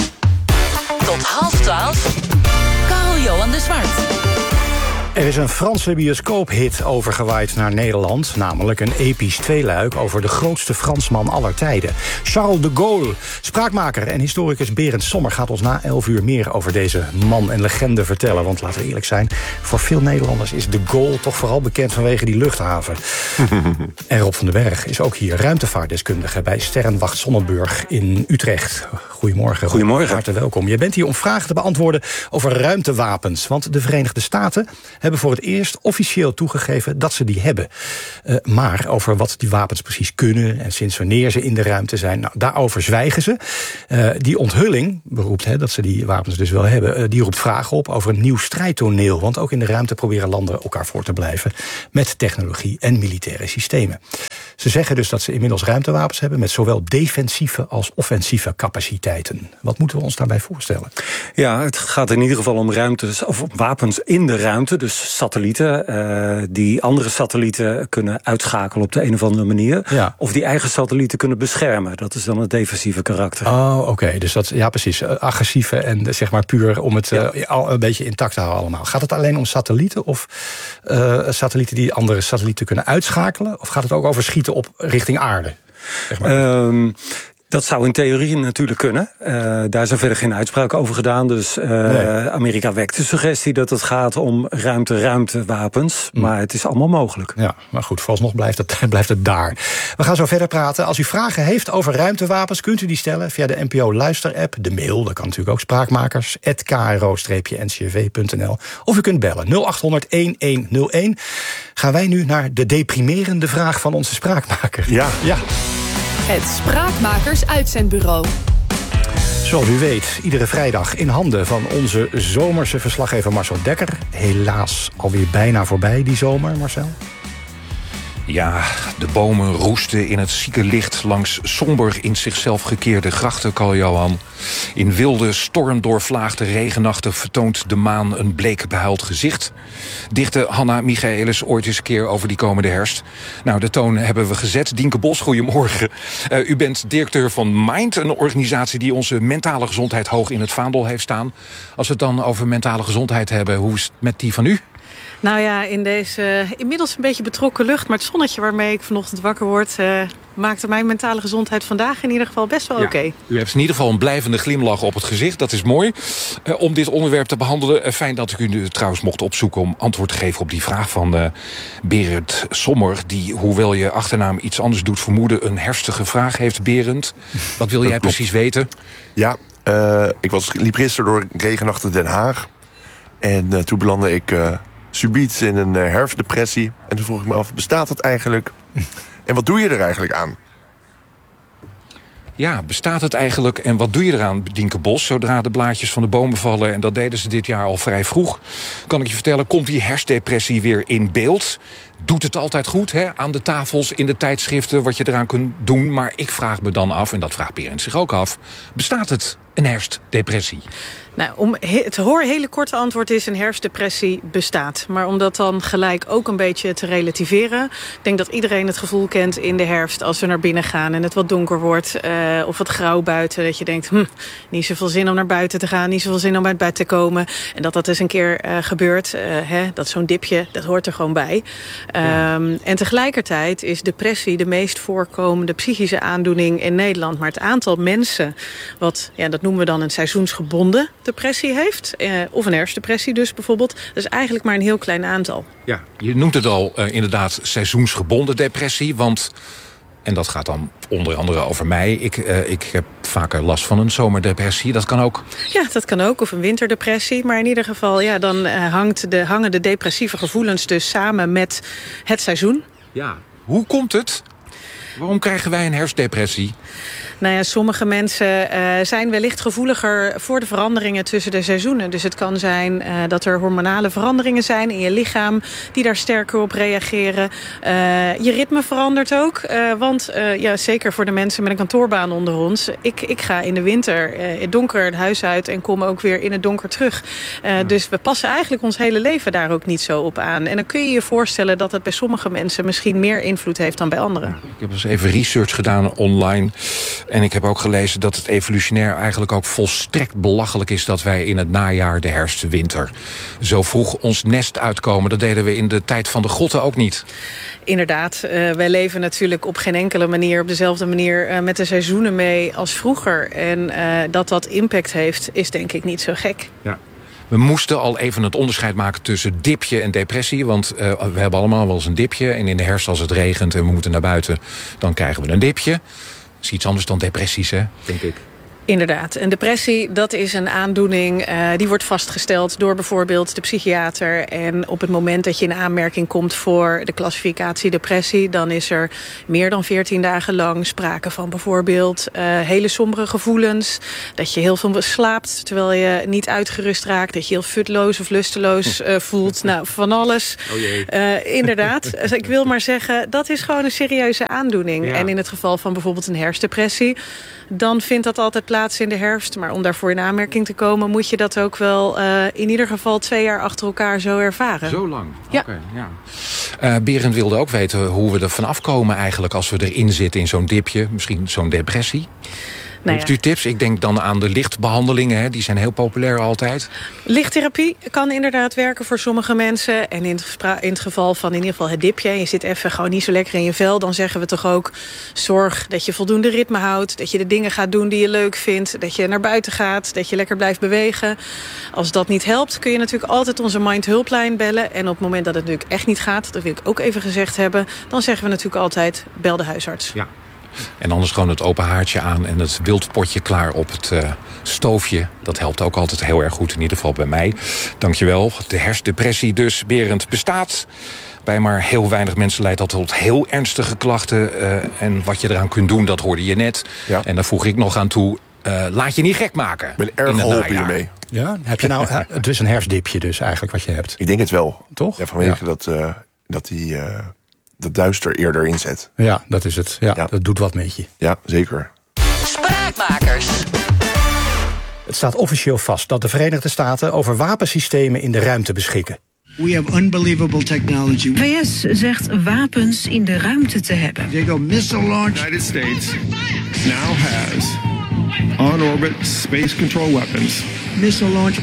Tot 11:30. Karl-Johan de Zwart. Er is een Franse bioscoophit overgewaaid naar Nederland. Namelijk een episch tweeluik over de grootste Fransman aller tijden. Charles de Gaulle. Spraakmaker en historicus Berend Sommer gaat ons na 11 uur meer over deze man en legende vertellen. Want laten we eerlijk zijn, voor veel Nederlanders is de Gaulle toch vooral bekend vanwege die luchthaven. En Rob van den Berg is ook hier ruimtevaartdeskundige bij Sterrenwacht Sonnenburg in Utrecht. Goedemorgen. Goedemorgen. Hartelijk welkom. Je bent hier om vragen te beantwoorden over ruimtewapens. Want de Verenigde Staten hebben voor het eerst officieel toegegeven dat ze die hebben. Maar over wat die wapens precies kunnen en sinds wanneer ze in de ruimte zijn, nou, daarover zwijgen ze. Die onthulling beroept, dat ze die wapens dus wel hebben, die roept vragen op over een nieuw strijdtoneel. Want ook in de ruimte proberen landen elkaar voor te blijven met technologie en militaire systemen. Ze zeggen dus dat ze inmiddels ruimtewapens hebben met zowel defensieve als offensieve capaciteiten. Wat moeten we ons daarbij voorstellen? Ja, het gaat in ieder geval om ruimtes, of wapens in de ruimte, dus satellieten die andere satellieten kunnen uitschakelen op de een of andere manier. Ja. Of die eigen satellieten kunnen beschermen. Dat is dan het defensieve karakter. Oh, oké. Dus dat, ja, precies. Agressieve en zeg maar puur om het al een beetje intact te houden allemaal. Gaat het alleen om satellieten of satellieten die andere satellieten kunnen uitschakelen? Of gaat het ook over schieten op richting aarde? Zeg maar. Dat zou in theorie natuurlijk kunnen. Daar zijn verder geen uitspraken over gedaan. Dus Amerika wekt de suggestie dat het gaat om ruimtewapens. Maar het is allemaal mogelijk. Ja, maar goed, vooralsnog blijft het daar. We gaan zo verder praten. Als u vragen heeft over ruimtewapens, kunt u die stellen via de NPO Luister-app. De mail, dat kan natuurlijk ook spraakmakers@kro-ncrv.nl. Of u kunt bellen 0800-1101. Gaan wij nu naar de deprimerende vraag van onze spraakmaker. Ja. Het Spraakmakers-uitzendbureau. Zoals u weet, iedere vrijdag in handen van onze zomerse verslaggever Marcel Dekker. Helaas alweer bijna voorbij die zomer, Marcel. Ja, de bomen roesten in het zieke licht langs somber in zichzelf gekeerde grachten, Karl-Johan. In wilde, stormdoorvlaagde regennachten vertoont de maan een bleek behuild gezicht. Dichtte Hanna Michaelis ooit eens een keer over die komende herfst. Nou, de toon hebben we gezet. Dienke Bos, goedemorgen. U bent directeur van Mind, een organisatie die onze mentale gezondheid hoog in het vaandel heeft staan. Als we het dan over mentale gezondheid hebben, hoe is het met die van u? Nou ja, in deze inmiddels een beetje betrokken lucht, maar het zonnetje waarmee ik vanochtend wakker word, maakte mijn mentale gezondheid vandaag in ieder geval best wel oké. U heeft in ieder geval een blijvende glimlach op het gezicht, dat is mooi. Om dit onderwerp te behandelen, fijn dat ik u trouwens mocht opzoeken om antwoord te geven op die vraag van Berend Sommer, die, hoewel je achternaam iets anders doet vermoeden, een herfstige vraag heeft. Berend, wat wil jij precies weten? Ja, ik liep gisteren door regenachtig Den Haag en toen belandde ik subiet in een herfstdepressie. En toen vroeg ik me af, bestaat dat eigenlijk? En wat doe je er eigenlijk aan? Ja, bestaat het eigenlijk en wat doe je eraan, Dienke Bos? Zodra de blaadjes van de bomen vallen, en dat deden ze dit jaar al vrij vroeg, kan ik je vertellen, komt die herfstdepressie weer in beeld. Doet het altijd goed, hè? Aan de tafels, in de tijdschriften, wat je eraan kunt doen. Maar ik vraag me dan af, en dat vraagt Berend zich ook af, bestaat het een herfstdepressie? Nou, het hele korte antwoord is: een herfstdepressie bestaat. Maar om dat dan gelijk ook een beetje te relativeren, ik denk dat iedereen het gevoel kent in de herfst als we naar binnen gaan en het wat donker wordt of wat grauw buiten, dat je denkt, niet zoveel zin om naar buiten te gaan, niet zoveel zin om uit bed te komen. En dat eens een keer gebeurt, dat zo'n dipje, dat hoort er gewoon bij. En tegelijkertijd is depressie de meest voorkomende psychische aandoening in Nederland. Maar het aantal mensen wat, dat noemen we dan een seizoensgebonden depressie heeft, of een herfstdepressie dus bijvoorbeeld, dat is eigenlijk maar een heel klein aantal. Ja, je noemt het al inderdaad seizoensgebonden depressie, want, en dat gaat dan onder andere over mij, ik heb vaker last van een zomerdepressie, dat kan ook? Ja, dat kan ook, of een winterdepressie, maar in ieder geval, dan hangen de depressieve gevoelens dus samen met het seizoen. Ja, hoe komt het? Waarom krijgen wij een herfstdepressie? Nou ja, sommige mensen zijn wellicht gevoeliger voor de veranderingen tussen de seizoenen. Dus het kan zijn dat er hormonale veranderingen zijn in je lichaam die daar sterker op reageren. Je ritme verandert ook. Want zeker voor de mensen met een kantoorbaan onder ons. Ik ga in de winter het donker het huis uit en kom ook weer in het donker terug. Dus we passen eigenlijk ons hele leven daar ook niet zo op aan. En dan kun je je voorstellen dat het bij sommige mensen misschien meer invloed heeft dan bij anderen. Ik heb eens even research gedaan online. En ik heb ook gelezen dat het evolutionair eigenlijk ook volstrekt belachelijk is dat wij in het najaar, de herfst, de winter zo vroeg ons nest uitkomen. Dat deden we in de tijd van de grotten ook niet. Inderdaad, wij leven natuurlijk op geen enkele manier op dezelfde manier met de seizoenen mee als vroeger. En dat impact heeft, is denk ik niet zo gek. Ja. We moesten al even het onderscheid maken tussen dipje en depressie. Want we hebben allemaal wel eens een dipje. En in de herfst als het regent en we moeten naar buiten, dan krijgen we een dipje. Dat is iets anders dan depressies, hè, denk ik. Inderdaad. En depressie, dat is een aandoening die wordt vastgesteld door bijvoorbeeld de psychiater. En op het moment dat je in aanmerking komt voor de klassificatie depressie, dan is er meer dan 14 dagen lang sprake van bijvoorbeeld hele sombere gevoelens. Dat je heel veel slaapt terwijl je niet uitgerust raakt. Dat je heel futloos of lusteloos voelt. Nou, van alles. Oh jee. Inderdaad. Dus ik wil maar zeggen, dat is gewoon een serieuze aandoening. Ja. En in het geval van bijvoorbeeld een herfstdepressie, dan vindt dat altijd plaats in de herfst. Maar om daarvoor in aanmerking te komen, moet je dat ook wel in ieder geval 2 jaar achter elkaar zo ervaren. Zo lang? Ja. Okay, ja. Berend wilde ook weten hoe we er vanaf komen eigenlijk als we erin zitten in zo'n dipje. Misschien zo'n depressie. Heeft u tips? Ik denk dan aan de lichtbehandelingen. Hè? Die zijn heel populair altijd. Lichttherapie kan inderdaad werken voor sommige mensen. En in het geval van in ieder geval het dipje, je zit even gewoon niet zo lekker in je vel, dan zeggen we toch ook, zorg dat je voldoende ritme houdt. Dat je de dingen gaat doen die je leuk vindt. Dat je naar buiten gaat. Dat je lekker blijft bewegen. Als dat niet helpt, kun je natuurlijk altijd onze Mind hulplijn bellen. En op het moment dat het natuurlijk echt niet gaat, dat wil ik ook even gezegd hebben, dan zeggen we natuurlijk altijd, bel de huisarts. Ja. En anders gewoon het open haartje aan en het wildpotje klaar op het stoofje. Dat helpt ook altijd heel erg goed, in ieder geval bij mij. Dankjewel. De herfstdepressie dus, Berend, bestaat. Bij maar heel weinig mensen leidt dat tot heel ernstige klachten. En wat je eraan kunt doen, dat hoorde je net. Ja. En daar voeg ik nog aan toe, laat je niet gek maken. Ik ben erg geholpen hiermee. Ja, heb je nou, het is een herfstdipje dus eigenlijk wat je hebt. Ik denk het wel. Toch? Ja, vanwege dat die dat duister eerder inzet. Ja, dat is het. Ja, dat doet wat met je. Ja, zeker. Spraakmakers. Het staat officieel vast dat de Verenigde Staten over wapensystemen in de ruimte beschikken. We have unbelievable technology. VS zegt wapens in de ruimte te hebben. They go missile launch. The United States now has on-orbit space control weapons. Missile launch.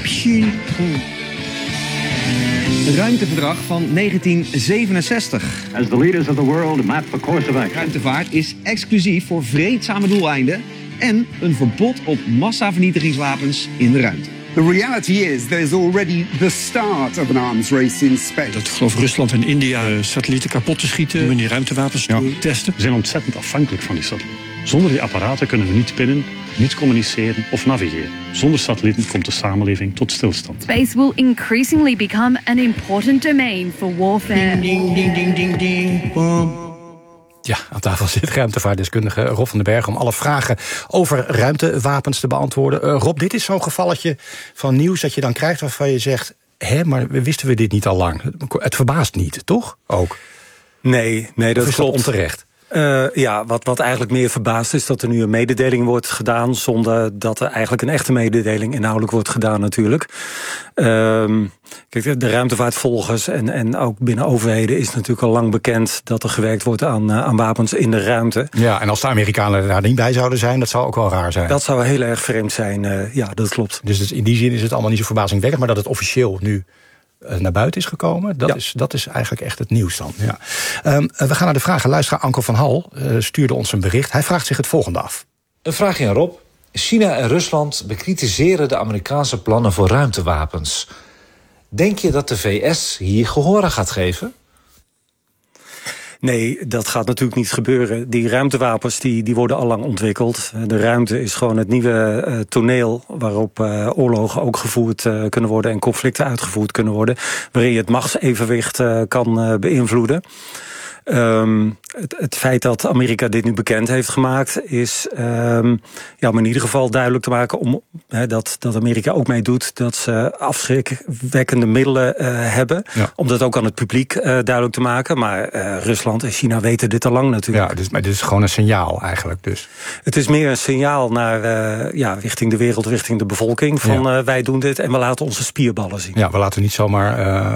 Het ruimteverdrag van 1967. As the leaders of the world map the course of action. Ruimtevaart is exclusief voor vreedzame doeleinden en een verbod op massavernietigingswapens in de ruimte. The reality is there's already the start of an arms race in space. Dat geloof Rusland en India satellieten kapot te schieten en die ruimtewapens te testen. We zijn ontzettend afhankelijk van die satellieten. Zonder die apparaten kunnen we niet pinnen, niet communiceren of navigeren. Zonder satellieten komt de samenleving tot stilstand. Space will increasingly become an important domain for warfare. Ding, ding, ding, ding, ding, boom. Ja, aan tafel zit ruimtevaartdeskundige Rob van den Berg om alle vragen over ruimtewapens te beantwoorden. Rob, dit is zo'n gevalletje van nieuws dat je dan krijgt waarvan je zegt, maar wisten we dit niet al lang? Het verbaast niet, toch? Ook. Nee, dat klopt. Onterecht. Wat eigenlijk meer verbaast is dat er nu een mededeling wordt gedaan zonder dat er eigenlijk een echte mededeling inhoudelijk wordt gedaan natuurlijk. Kijk, de ruimtevaartvolgers en ook binnen overheden is natuurlijk al lang bekend dat er gewerkt wordt aan wapens in de ruimte. Ja, en als de Amerikanen daar niet bij zouden zijn, dat zou ook wel raar zijn. Dat zou heel erg vreemd zijn, ja, dat klopt. Dus in die zin is het allemaal niet zo verbazingwekkend, maar dat het officieel nu naar buiten is gekomen, dat is eigenlijk echt het nieuws dan. Ja. We gaan naar de vragen. Luisteraar Anko van Hal stuurde ons een bericht. Hij vraagt zich het volgende af. Een vraagje aan Rob. China en Rusland bekritiseren de Amerikaanse plannen voor ruimtewapens. Denk je dat de VS hier gehoor aan gaat geven? Nee, dat gaat natuurlijk niet gebeuren. Die ruimtewapens die worden al lang ontwikkeld. De ruimte is gewoon het nieuwe toneel waarop oorlogen ook gevoerd kunnen worden en conflicten uitgevoerd kunnen worden, waarin je het machtsevenwicht kan beïnvloeden. Het feit dat Amerika dit nu bekend heeft gemaakt is om in ieder geval duidelijk te maken dat Amerika ook meedoet dat ze afschrikwekkende middelen hebben. Ja. Om dat ook aan het publiek duidelijk te maken. Maar Rusland en China weten dit al lang natuurlijk. Ja, maar dit is gewoon een signaal eigenlijk dus. Het is meer een signaal naar richting de wereld, richting de bevolking. Van wij doen dit en we laten onze spierballen zien. Ja, we laten niet zomaar...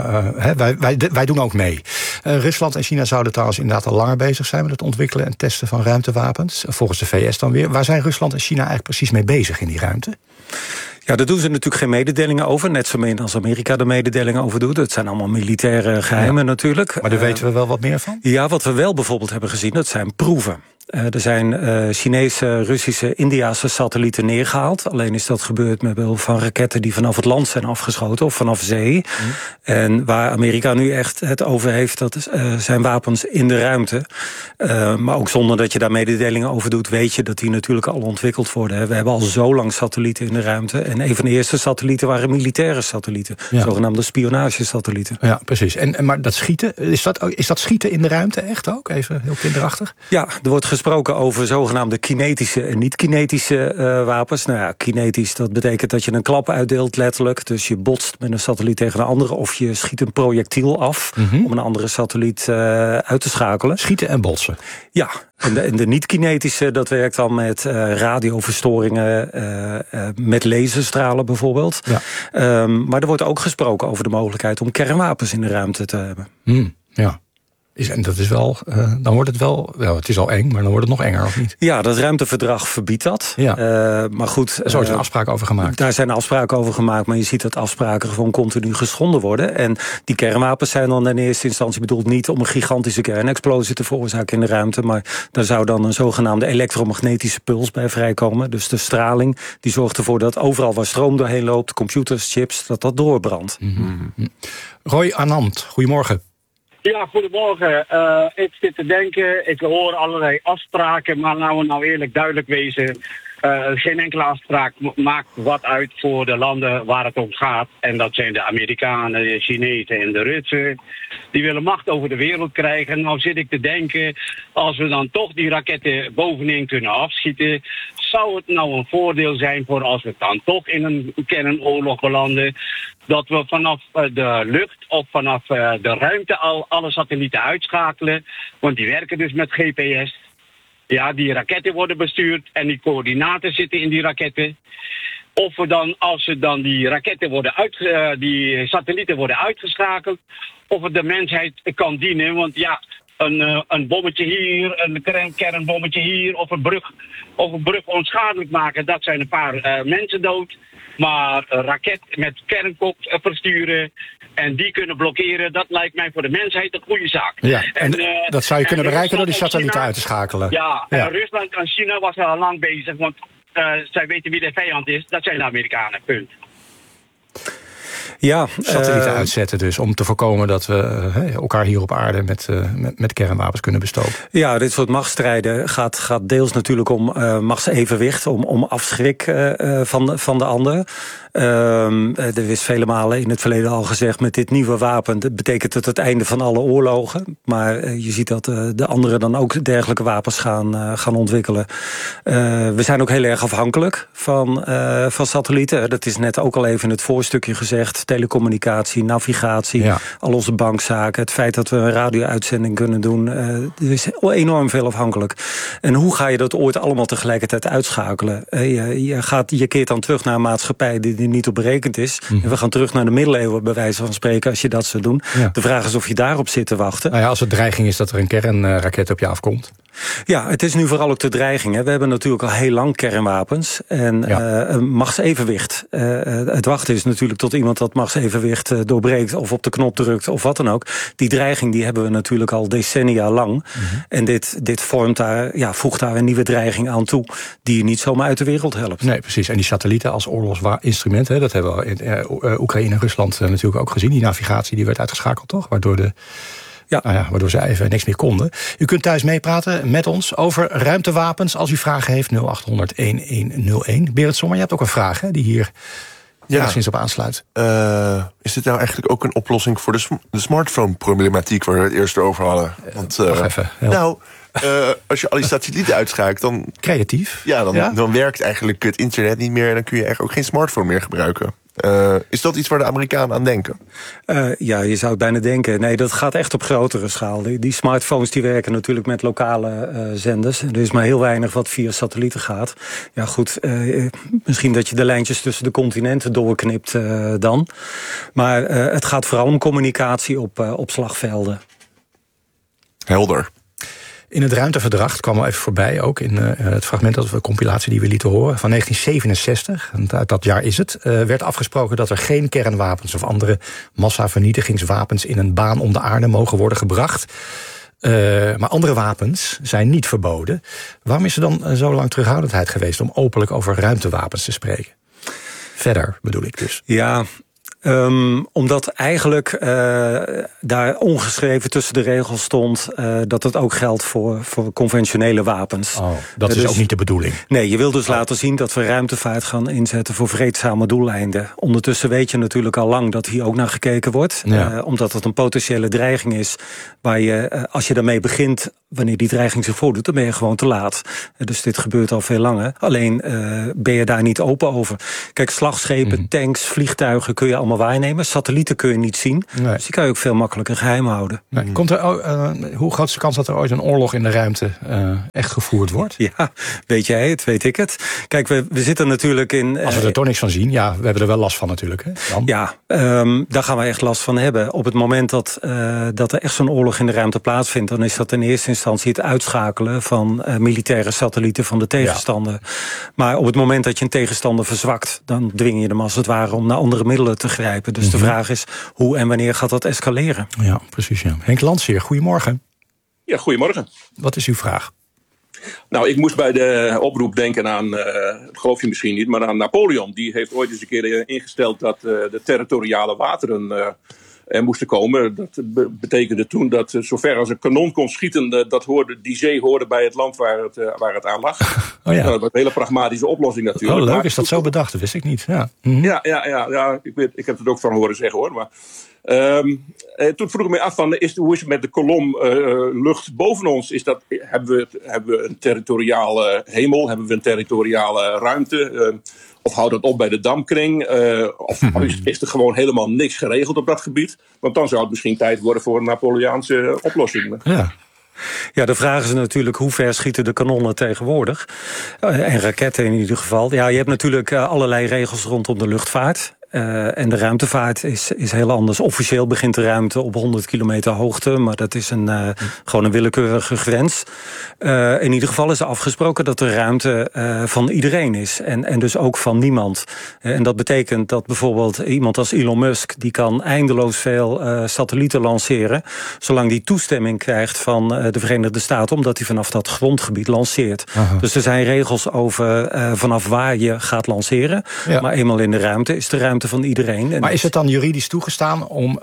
wij doen ook mee. Rusland en China zouden trouwens inderdaad al langer bezig zijn met het ontwikkelen en testen van ruimtewapens. Volgens de VS dan weer. Waar zijn Rusland en China eigenlijk precies mee bezig in die ruimte? Ja, daar doen ze natuurlijk geen mededelingen over. Net zo min als Amerika er mededelingen over doet. Het zijn allemaal militaire geheimen natuurlijk. Maar daar weten we wel wat meer van? Ja, wat we wel bijvoorbeeld hebben gezien, dat zijn proeven. Er zijn Chinese, Russische, Indiase satellieten neergehaald. Alleen is dat gebeurd met behulp van raketten die vanaf het land zijn afgeschoten of vanaf zee. En waar Amerika nu echt het over heeft, dat zijn wapens in de ruimte. Maar ook zonder dat je daar mededelingen over doet, weet je dat die natuurlijk al ontwikkeld worden. We hebben al zo lang satellieten in de ruimte. En een van de eerste satellieten waren militaire satellieten. Zogenaamde spionagesatellieten. Ja, precies. Maar dat schieten, is dat schieten in de ruimte echt ook? Even heel kinderachtig. Ja, er wordt gesproken over zogenaamde kinetische en niet-kinetische wapens. Nou ja, kinetisch, dat betekent dat je een klap uitdeelt letterlijk. Dus je botst met een satelliet tegen een andere, of je schiet een projectiel af om een andere satelliet uit te schakelen. Schieten en botsen. Ja, en de niet-kinetische, dat werkt dan met radioverstoringen, met laserstralen bijvoorbeeld. Ja. Maar er wordt ook gesproken over de mogelijkheid om kernwapens in de ruimte te hebben. Ja. En dat is wel, dan wordt het wel, het is al eng, maar dan wordt het nog enger, of niet? Ja, dat ruimteverdrag verbiedt dat. Ja. Maar goed, er zijn afspraken over gemaakt. Daar zijn afspraken over gemaakt, maar je ziet dat afspraken gewoon continu geschonden worden. En die kernwapens zijn dan in eerste instantie bedoeld niet om een gigantische kernexplosie te veroorzaken in de ruimte, maar daar zou dan een zogenaamde elektromagnetische puls bij vrijkomen. Dus de straling, die zorgt ervoor dat overal waar stroom doorheen loopt, computers, chips, dat doorbrandt. Roy Anand, goedemorgen. Ja, goedemorgen. Ik zit te denken, ik hoor allerlei afspraken, maar laten we nou eerlijk duidelijk wezen. Geen enkele afspraak maakt wat uit voor de landen waar het om gaat. En dat zijn de Amerikanen, de Chinezen en de Russen. Die willen macht over de wereld krijgen. Nou zit ik te denken, als we dan toch die raketten bovenin kunnen afschieten, zou het nou een voordeel zijn voor als we dan toch in een kernoorlog belanden, dat we vanaf de lucht of vanaf de ruimte al alle satellieten uitschakelen. Want die werken dus met GPS. Ja, die raketten worden bestuurd en die coördinaten zitten in die raketten. Of we dan, als ze dan die raketten worden die satellieten worden uitgeschakeld, of het de mensheid kan dienen. Want ja, een bommetje hier, een kernbommetje hier, of een brug onschadelijk maken, dat zijn een paar mensen dood. Maar een raket met kernkop versturen en die kunnen blokkeren, dat lijkt mij voor de mensheid een goede zaak. Ja, en dat zou je kunnen bereiken door die satellieten uit te schakelen. Ja, en Rusland en China was al lang bezig, want zij weten wie de vijand is. Dat zijn de Amerikanen, punt. Ja, satellieten uitzetten dus, om te voorkomen dat we elkaar hier op aarde met kernwapens kunnen bestoken. Ja, dit soort machtsstrijden gaat deels natuurlijk om machtsevenwicht, om afschrik van de ander. Er is vele malen in het verleden al gezegd, met dit nieuwe wapen betekent het einde van alle oorlogen. Maar je ziet dat de anderen dan ook dergelijke wapens gaan ontwikkelen. We zijn ook heel erg afhankelijk van satellieten. Dat is net ook al even in het voorstukje gezegd. Telecommunicatie, navigatie, al onze bankzaken. Het feit dat we een radio-uitzending kunnen doen. Er is enorm veel afhankelijk. En hoe ga je dat ooit allemaal tegelijkertijd uitschakelen? Je keert dan terug naar een maatschappij die niet op berekend is. En we gaan terug naar de middeleeuwen, bij wijze van spreken, als je dat zou doen. Ja. De vraag is of je daarop zit te wachten. Nou ja, als het dreiging is dat er een kernraket op je afkomt. Ja, het is nu vooral ook de dreiging. Hè. We hebben natuurlijk al heel lang kernwapens. En een machtsevenwicht. Het wachten is natuurlijk tot iemand dat machtsevenwicht doorbreekt, of op de knop drukt, of wat dan ook. Die dreiging die hebben we natuurlijk al decennia lang. En dit voegt daar een nieuwe dreiging aan toe, die je niet zomaar uit de wereld helpt. Nee, precies. En die satellieten als oorlogsinstrument, dat hebben we in Oekraïne en Rusland natuurlijk ook gezien. Die navigatie die werd uitgeschakeld, toch? Waardoor ze even niks meer konden. U kunt thuis meepraten met ons over ruimtewapens. Als u vragen heeft, 0800-1101. Berend Sommer, je hebt ook een vraag, hè, die enigszins op aansluit. Is dit nou eigenlijk ook een oplossing voor de smartphone-problematiek waar we het eerst over hadden? Want, wacht even. Als je al die satellieten uitschakelt, dan... Creatief. Ja, dan werkt eigenlijk het internet niet meer en dan kun je eigenlijk ook geen smartphone meer gebruiken. Is dat iets waar de Amerikanen aan denken? Ja, je zou het bijna denken. Nee, dat gaat echt op grotere schaal. Die smartphones die werken natuurlijk met lokale zenders. Er is maar heel weinig wat via satellieten gaat. Ja goed, misschien dat je de lijntjes tussen de continenten doorknipt dan. Maar het gaat vooral om communicatie op slagvelden. Helder. In het ruimteverdrag, kwam al even voorbij, ook in het fragment, dat we compilatie die we lieten horen, van 1967, en uit dat jaar is het, werd afgesproken dat er geen kernwapens of andere massavernietigingswapens in een baan om de aarde mogen worden gebracht. Maar andere wapens zijn niet verboden. Waarom is er dan zo lang terughoudendheid geweest om openlijk over ruimtewapens te spreken? Verder bedoel ik dus. Ja. Omdat eigenlijk daar ongeschreven tussen de regels stond dat het ook geldt voor conventionele wapens. Dat is dus ook niet de bedoeling. Nee, je wil dus laten zien dat we ruimtevaart gaan inzetten voor vreedzame doeleinden. Ondertussen weet je natuurlijk al lang dat hier ook naar gekeken wordt. Ja. Omdat het een potentiële dreiging is waar je, als je daarmee begint, wanneer die dreiging zich voordoet, dan ben je gewoon te laat. Dus dit gebeurt al veel langer. Alleen ben je daar niet open over. Kijk, slagschepen, tanks, vliegtuigen kun je allemaal waarnemen. Satellieten kun je niet zien. Nee. Dus die kan je ook veel makkelijker geheim houden. Nee. Komt er, hoe groot is de kans dat er ooit een oorlog in de ruimte echt gevoerd wordt? Ja, weet jij het, weet ik het. Kijk, we zitten natuurlijk in... Als we er toch niks van zien, ja, we hebben er wel last van natuurlijk. Hè? Dan? Ja, daar gaan we echt last van hebben. Op het moment dat er echt zo'n oorlog in de ruimte plaatsvindt, dan is dat in eerste instantie het uitschakelen van militaire satellieten van de tegenstander. Ja. Maar op het moment dat je een tegenstander verzwakt, dan dwing je hem als het ware om naar andere middelen te grijpen. Dus de vraag is, hoe en wanneer gaat dat escaleren? Ja, precies. Ja. Henk Landsheer, goedemorgen. Ja, goedemorgen. Wat is uw vraag? Nou, ik moest bij de oproep denken aan, geloof je misschien niet, maar aan Napoleon. Die heeft ooit eens een keer ingesteld dat de territoriale wateren er moesten komen. Dat betekende toen dat zover als een kanon kon schieten, die zee hoorde bij het land waar het aan lag. Oh ja. Dat was een hele pragmatische oplossing natuurlijk. Oh, leuk, maar is dat zo bedacht? Dat wist ik niet. Ja, ja ik heb het ook van horen zeggen hoor. Maar toen vroeg ik me af, hoe is het met de kolom lucht boven ons? Hebben we een territoriale hemel? Hebben we een territoriale ruimte? Of houdt dat op bij de dampkring? Of is er gewoon helemaal niks geregeld op dat gebied? Want dan zou het misschien tijd worden voor een Napoleaanse oplossing. Ja, de vraag is natuurlijk hoe ver schieten de kanonnen tegenwoordig. En raketten in ieder geval. Ja, je hebt natuurlijk allerlei regels rondom de luchtvaart. En de ruimtevaart is heel anders. Officieel begint de ruimte op 100 kilometer hoogte, maar dat is gewoon een willekeurige grens. In ieder geval is er afgesproken dat de ruimte van iedereen is. En dus ook van niemand. En dat betekent dat bijvoorbeeld iemand als Elon Musk, die kan eindeloos veel satellieten lanceren, zolang die toestemming krijgt van de Verenigde Staten, omdat hij vanaf dat grondgebied lanceert. Aha. Dus er zijn regels over vanaf waar je gaat lanceren. Ja. Maar eenmaal in de ruimte is de ruimte van iedereen. Maar is het dan juridisch toegestaan om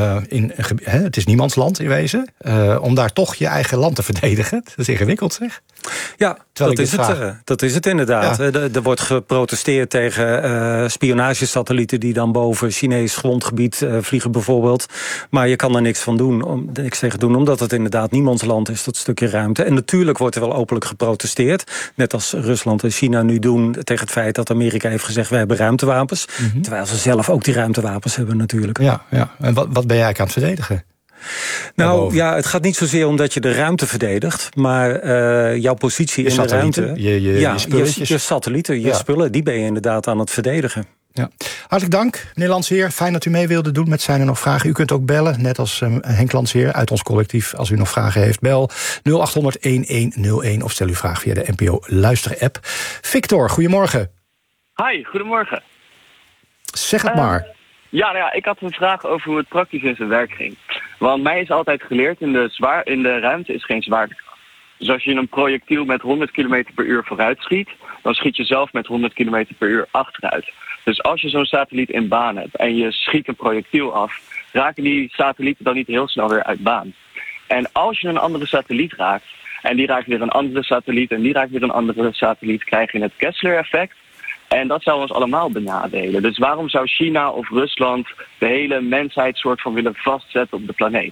het is niemands land in wezen, om daar toch je eigen land te verdedigen? Dat is ingewikkeld, zeg. Ja, dat is het inderdaad. Ja. Er wordt geprotesteerd tegen spionagesatellieten die dan boven Chinees grondgebied vliegen bijvoorbeeld. Maar je kan er niks tegen doen, omdat het inderdaad niemands land is, dat stukje ruimte. En natuurlijk wordt er wel openlijk geprotesteerd, net als Rusland en China nu doen tegen het feit dat Amerika heeft gezegd, wij hebben ruimtewapens. Mm-hmm. Terwijl ze zelf ook die ruimtewapens hebben natuurlijk. Ja. En wat ben jij eigenlijk aan het verdedigen? Nou ja, het gaat niet zozeer om dat je de ruimte verdedigt, maar jouw positie in de ruimte. Je satellieten, je spullen, die ben je inderdaad aan het verdedigen. Ja. Hartelijk dank, meneer Landsheer. Fijn dat u mee wilde doen met Zijn er nog vragen. U kunt ook bellen, net als Henk Landsheer uit ons collectief. Als u nog vragen heeft, bel 0800-1101 of stel uw vraag via de NPO Luister-app. Victor, goedemorgen. Hi, goedemorgen. Zeg het maar. Ja, ik had een vraag over hoe het praktisch in zijn werk ging. Want mij is altijd geleerd, in de ruimte is geen zwaartekracht. Dus als je een projectiel met 100 km per uur vooruit schiet, dan schiet je zelf met 100 km per uur achteruit. Dus als je zo'n satelliet in baan hebt en je schiet een projectiel af, raken die satellieten dan niet heel snel weer uit baan. En als je een andere satelliet raakt, en die raakt weer een andere satelliet en die raakt weer een andere satelliet, krijg je het Kessler-effect. En dat zou ons allemaal benadelen. Dus waarom zou China of Rusland de hele mensheid soort van willen vastzetten op de planeet?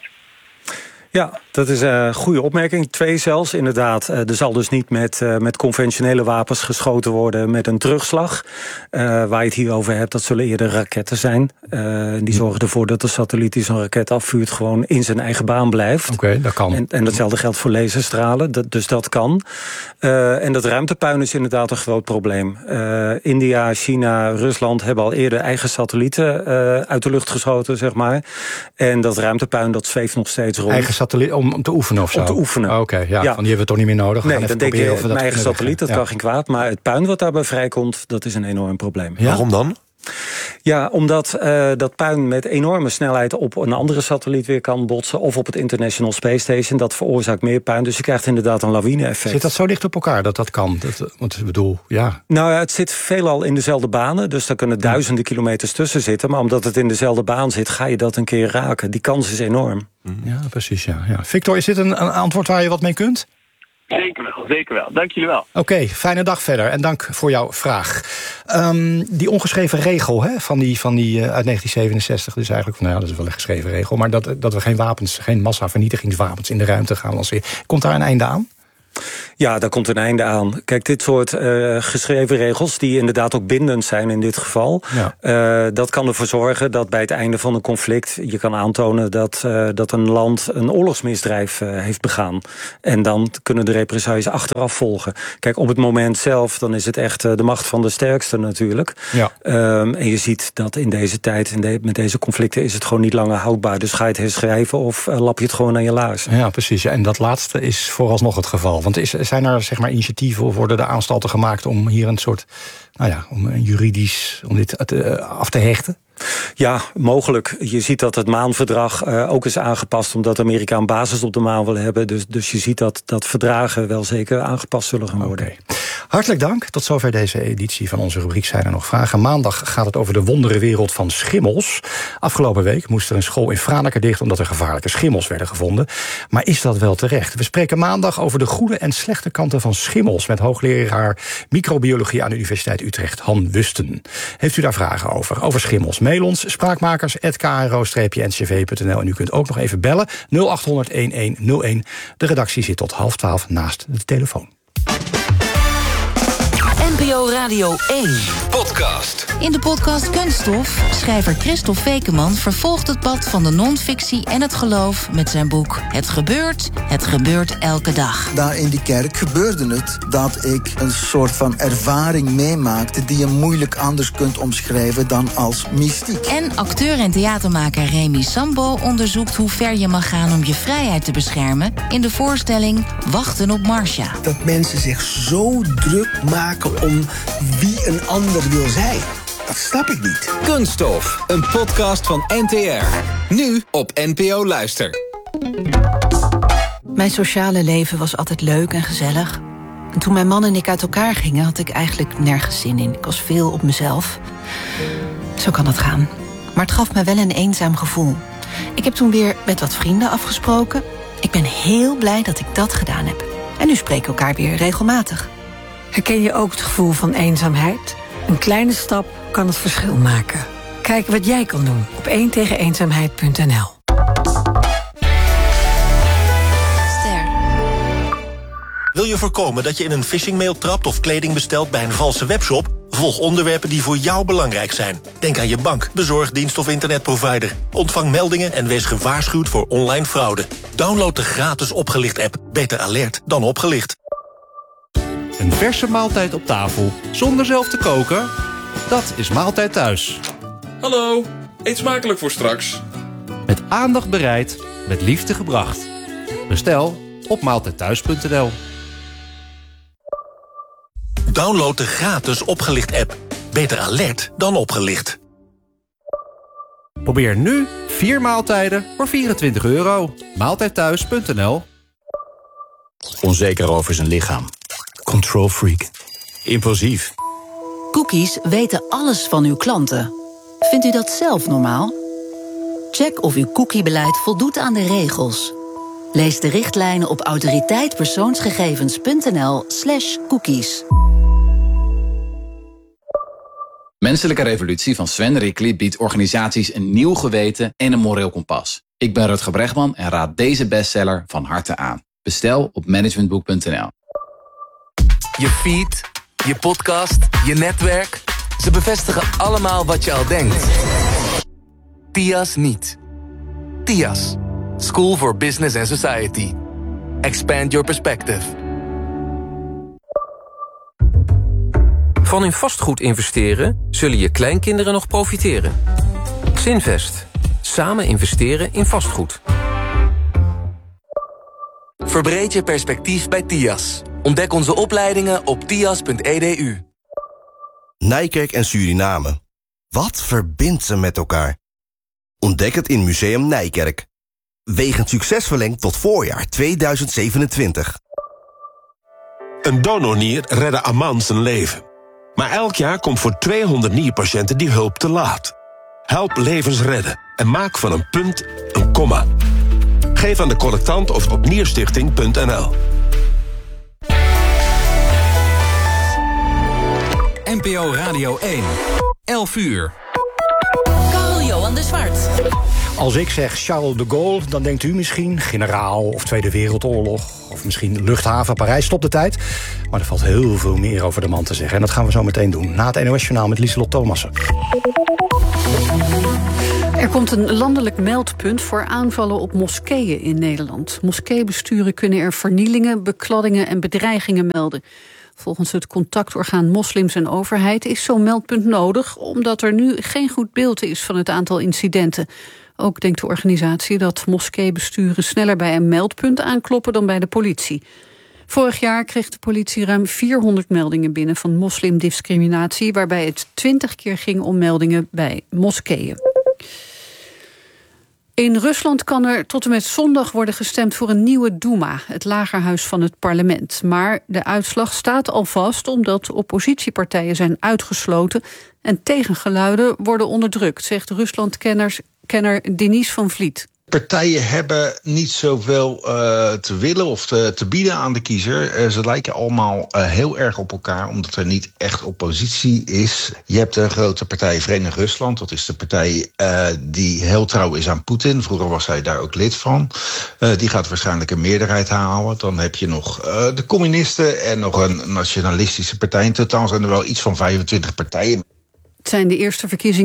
Ja, dat is een goede opmerking. 2 zelfs, inderdaad. Er zal dus niet met conventionele wapens geschoten worden met een terugslag. Waar je het hier over hebt, dat zullen eerder raketten zijn. Die zorgen ervoor dat de satelliet die zo'n raket afvuurt gewoon in zijn eigen baan blijft. Oké, dat kan. En datzelfde geldt voor laserstralen, dus dat kan. En dat ruimtepuin is inderdaad een groot probleem. India, China, Rusland hebben al eerder eigen satellieten uit de lucht geschoten, zeg maar. En dat ruimtepuin, dat zweeft nog steeds rond. Eigen satelliet om te oefenen of zo? Om te oefenen. Oké, ja. Die hebben we toch niet meer nodig? Nee, dan denk je, mijn eigen satelliet, dat kan geen kwaad. Maar het puin wat daarbij vrijkomt, dat is een enorm probleem. Ja? Waarom dan? Ja, omdat dat puin met enorme snelheid op een andere satelliet weer kan botsen, of op het International Space Station. Dat veroorzaakt meer puin, dus je krijgt inderdaad een lawine-effect. Zit dat zo dicht op elkaar dat kan? Want ik bedoel, ja. Nou ja, het zit veelal in dezelfde banen, dus daar kunnen duizenden kilometers tussen zitten. Maar omdat het in dezelfde baan zit, ga je dat een keer raken. Die kans is enorm. Ja, precies, ja. Victor, is dit een antwoord waar je wat mee kunt? Zeker wel. Dank jullie wel. Oké, fijne dag verder en dank voor jouw vraag. Die ongeschreven regel van die uit 1967, dus eigenlijk van, dat is wel een geschreven regel, maar dat we geen massavernietigingswapens in de ruimte gaan lanceren. Komt daar een einde aan? Ja, daar komt een einde aan. Kijk, dit soort geschreven regels, die inderdaad ook bindend zijn in dit geval, dat kan ervoor zorgen dat bij het einde van een conflict je kan aantonen dat een land een oorlogsmisdrijf heeft begaan. En dan kunnen de represailles achteraf volgen. Kijk, op het moment zelf, dan is het echt de macht van de sterkste natuurlijk. Ja. En je ziet dat in deze tijd, met deze conflicten, is het gewoon niet langer houdbaar. Dus ga je het herschrijven of lap je het gewoon aan je laars. Ja, precies. Ja. En dat laatste is vooralsnog het geval. Want zijn er zeg maar initiatieven of worden er aanstalten gemaakt om hier een soort, om dit af te hechten? Ja, mogelijk. Je ziet dat het maanverdrag ook is aangepast, omdat Amerika een basis op de maan wil hebben. Dus je ziet dat verdragen wel zeker aangepast zullen gaan worden. Okay. Hartelijk dank. Tot zover deze editie van onze rubriek Zijn er nog vragen. Maandag gaat het over de wonderenwereld van schimmels. Afgelopen week moest er een school in Franeker dicht omdat er gevaarlijke schimmels werden gevonden. Maar is dat wel terecht? We spreken maandag over de goede en slechte kanten van schimmels met hoogleraar microbiologie aan de Universiteit Utrecht, Han Wusten. Heeft u daar vragen over schimmels? Mail ons, spraakmakers@kro-ncv.nl. En u kunt ook nog even bellen, 0800 1101. De redactie zit tot 11:30 naast de telefoon. NPO Radio 1 podcast. In de podcast Kunststof, schrijver Christophe Fekeman vervolgt het pad van de non-fictie en het geloof met zijn boek Het gebeurt elke dag. Daar in die kerk gebeurde het dat ik een soort van ervaring meemaakte die je moeilijk anders kunt omschrijven dan als mystiek. En acteur en theatermaker Remy Sambo onderzoekt hoe ver je mag gaan om je vrijheid te beschermen in de voorstelling Wachten op Marcia. Dat mensen zich zo druk maken om wie een ander wil zijn. Dat snap ik niet. Kunststof, een podcast van NTR. Nu op NPO Luister. Mijn sociale leven was altijd leuk en gezellig. En toen mijn man en ik uit elkaar gingen, had ik eigenlijk nergens zin in. Ik was veel op mezelf. Zo kan het gaan. Maar het gaf me wel een eenzaam gevoel. Ik heb toen weer met wat vrienden afgesproken. Ik ben heel blij dat ik dat gedaan heb. En nu spreken we elkaar weer regelmatig. Herken je ook het gevoel van eenzaamheid? Een kleine stap kan het verschil maken. Kijk wat jij kan doen op 1tegeneenzaamheid.nl. Wil je voorkomen dat je in een phishingmail trapt of kleding bestelt bij een valse webshop? Volg onderwerpen die voor jou belangrijk zijn. Denk aan je bank, bezorgdienst of internetprovider. Ontvang meldingen en wees gewaarschuwd voor online fraude. Download de gratis Opgelicht-app. Beter alert dan opgelicht. Een verse maaltijd op tafel, zonder zelf te koken? Dat is Maaltijd Thuis. Hallo, eet smakelijk voor straks. Met aandacht bereid, met liefde gebracht. Bestel op maaltijdthuis.nl. Download de gratis Opgelicht-app. Beter alert dan opgelicht. Probeer nu 4 maaltijden voor €24. Maaltijdthuis.nl. Onzeker over zijn lichaam. Control freak. Impulsief. Cookies weten alles van uw klanten. Vindt u dat zelf normaal? Check of uw cookiebeleid voldoet aan de regels. Lees de richtlijnen op autoriteitpersoonsgegevens.nl/cookies. Menselijke Revolutie van Sven Rickli biedt organisaties een nieuw geweten en een moreel kompas. Ik ben Rutger Bregman en raad deze bestseller van harte aan. Bestel op managementboek.nl. Je feed, je podcast, je netwerk. Ze bevestigen allemaal wat je al denkt. TIAS niet. TIAS. School for Business and Society. Expand your perspective. Van in vastgoed investeren zullen je kleinkinderen nog profiteren. Xinvest. Samen investeren in vastgoed. Verbreed je perspectief bij TIAS. Ontdek onze opleidingen op tias.edu. Nijkerk en Suriname. Wat verbindt ze met elkaar? Ontdek het in Museum Nijkerk. Wegend succes verlengd tot voorjaar 2027. Een donornier redde Aman zijn leven. Maar elk jaar komt voor 200 nierpatiënten die hulp te laat. Help levens redden en maak van een punt een komma. Geef aan de collectant of op nierstichting.nl. NPO Radio 1. 11 uur. Carl-Johan de Zwart. Als ik zeg Charles de Gaulle, dan denkt u misschien generaal of Tweede Wereldoorlog, of misschien luchthaven Parijs, stop de tijd. Maar er valt heel veel meer over de man te zeggen. En dat gaan we zo meteen doen. Na het NOS-journaal met Lieselot Thomassen. Er komt een landelijk meldpunt voor aanvallen op moskeeën in Nederland. Moskeebesturen kunnen er vernielingen, bekladdingen en bedreigingen melden. Volgens het contactorgaan Moslims en Overheid is zo'n meldpunt nodig, omdat er nu geen goed beeld is van het aantal incidenten. Ook denkt de organisatie dat moskeebesturen sneller bij een meldpunt aankloppen dan bij de politie. Vorig jaar kreeg de politie ruim 400 meldingen binnen van moslimdiscriminatie, waarbij het 20 keer ging om meldingen bij moskeeën. In Rusland kan er tot en met zondag worden gestemd voor een nieuwe Duma, het lagerhuis van het parlement. Maar de uitslag staat al vast omdat oppositiepartijen zijn uitgesloten en tegengeluiden worden onderdrukt, zegt Ruslandkenner Denis van Vliet. Partijen hebben niet zoveel te willen of te bieden aan de kiezer. Ze lijken allemaal heel erg op elkaar, omdat er niet echt oppositie is. Je hebt de grote partij Verenigd Rusland. Dat is de partij die heel trouw is aan Poetin. Vroeger was hij daar ook lid van. Die gaat waarschijnlijk een meerderheid halen. Dan heb je nog de communisten en nog een nationalistische partij. In totaal zijn er wel iets van 25 partijen. Het zijn de eerste verkiezingen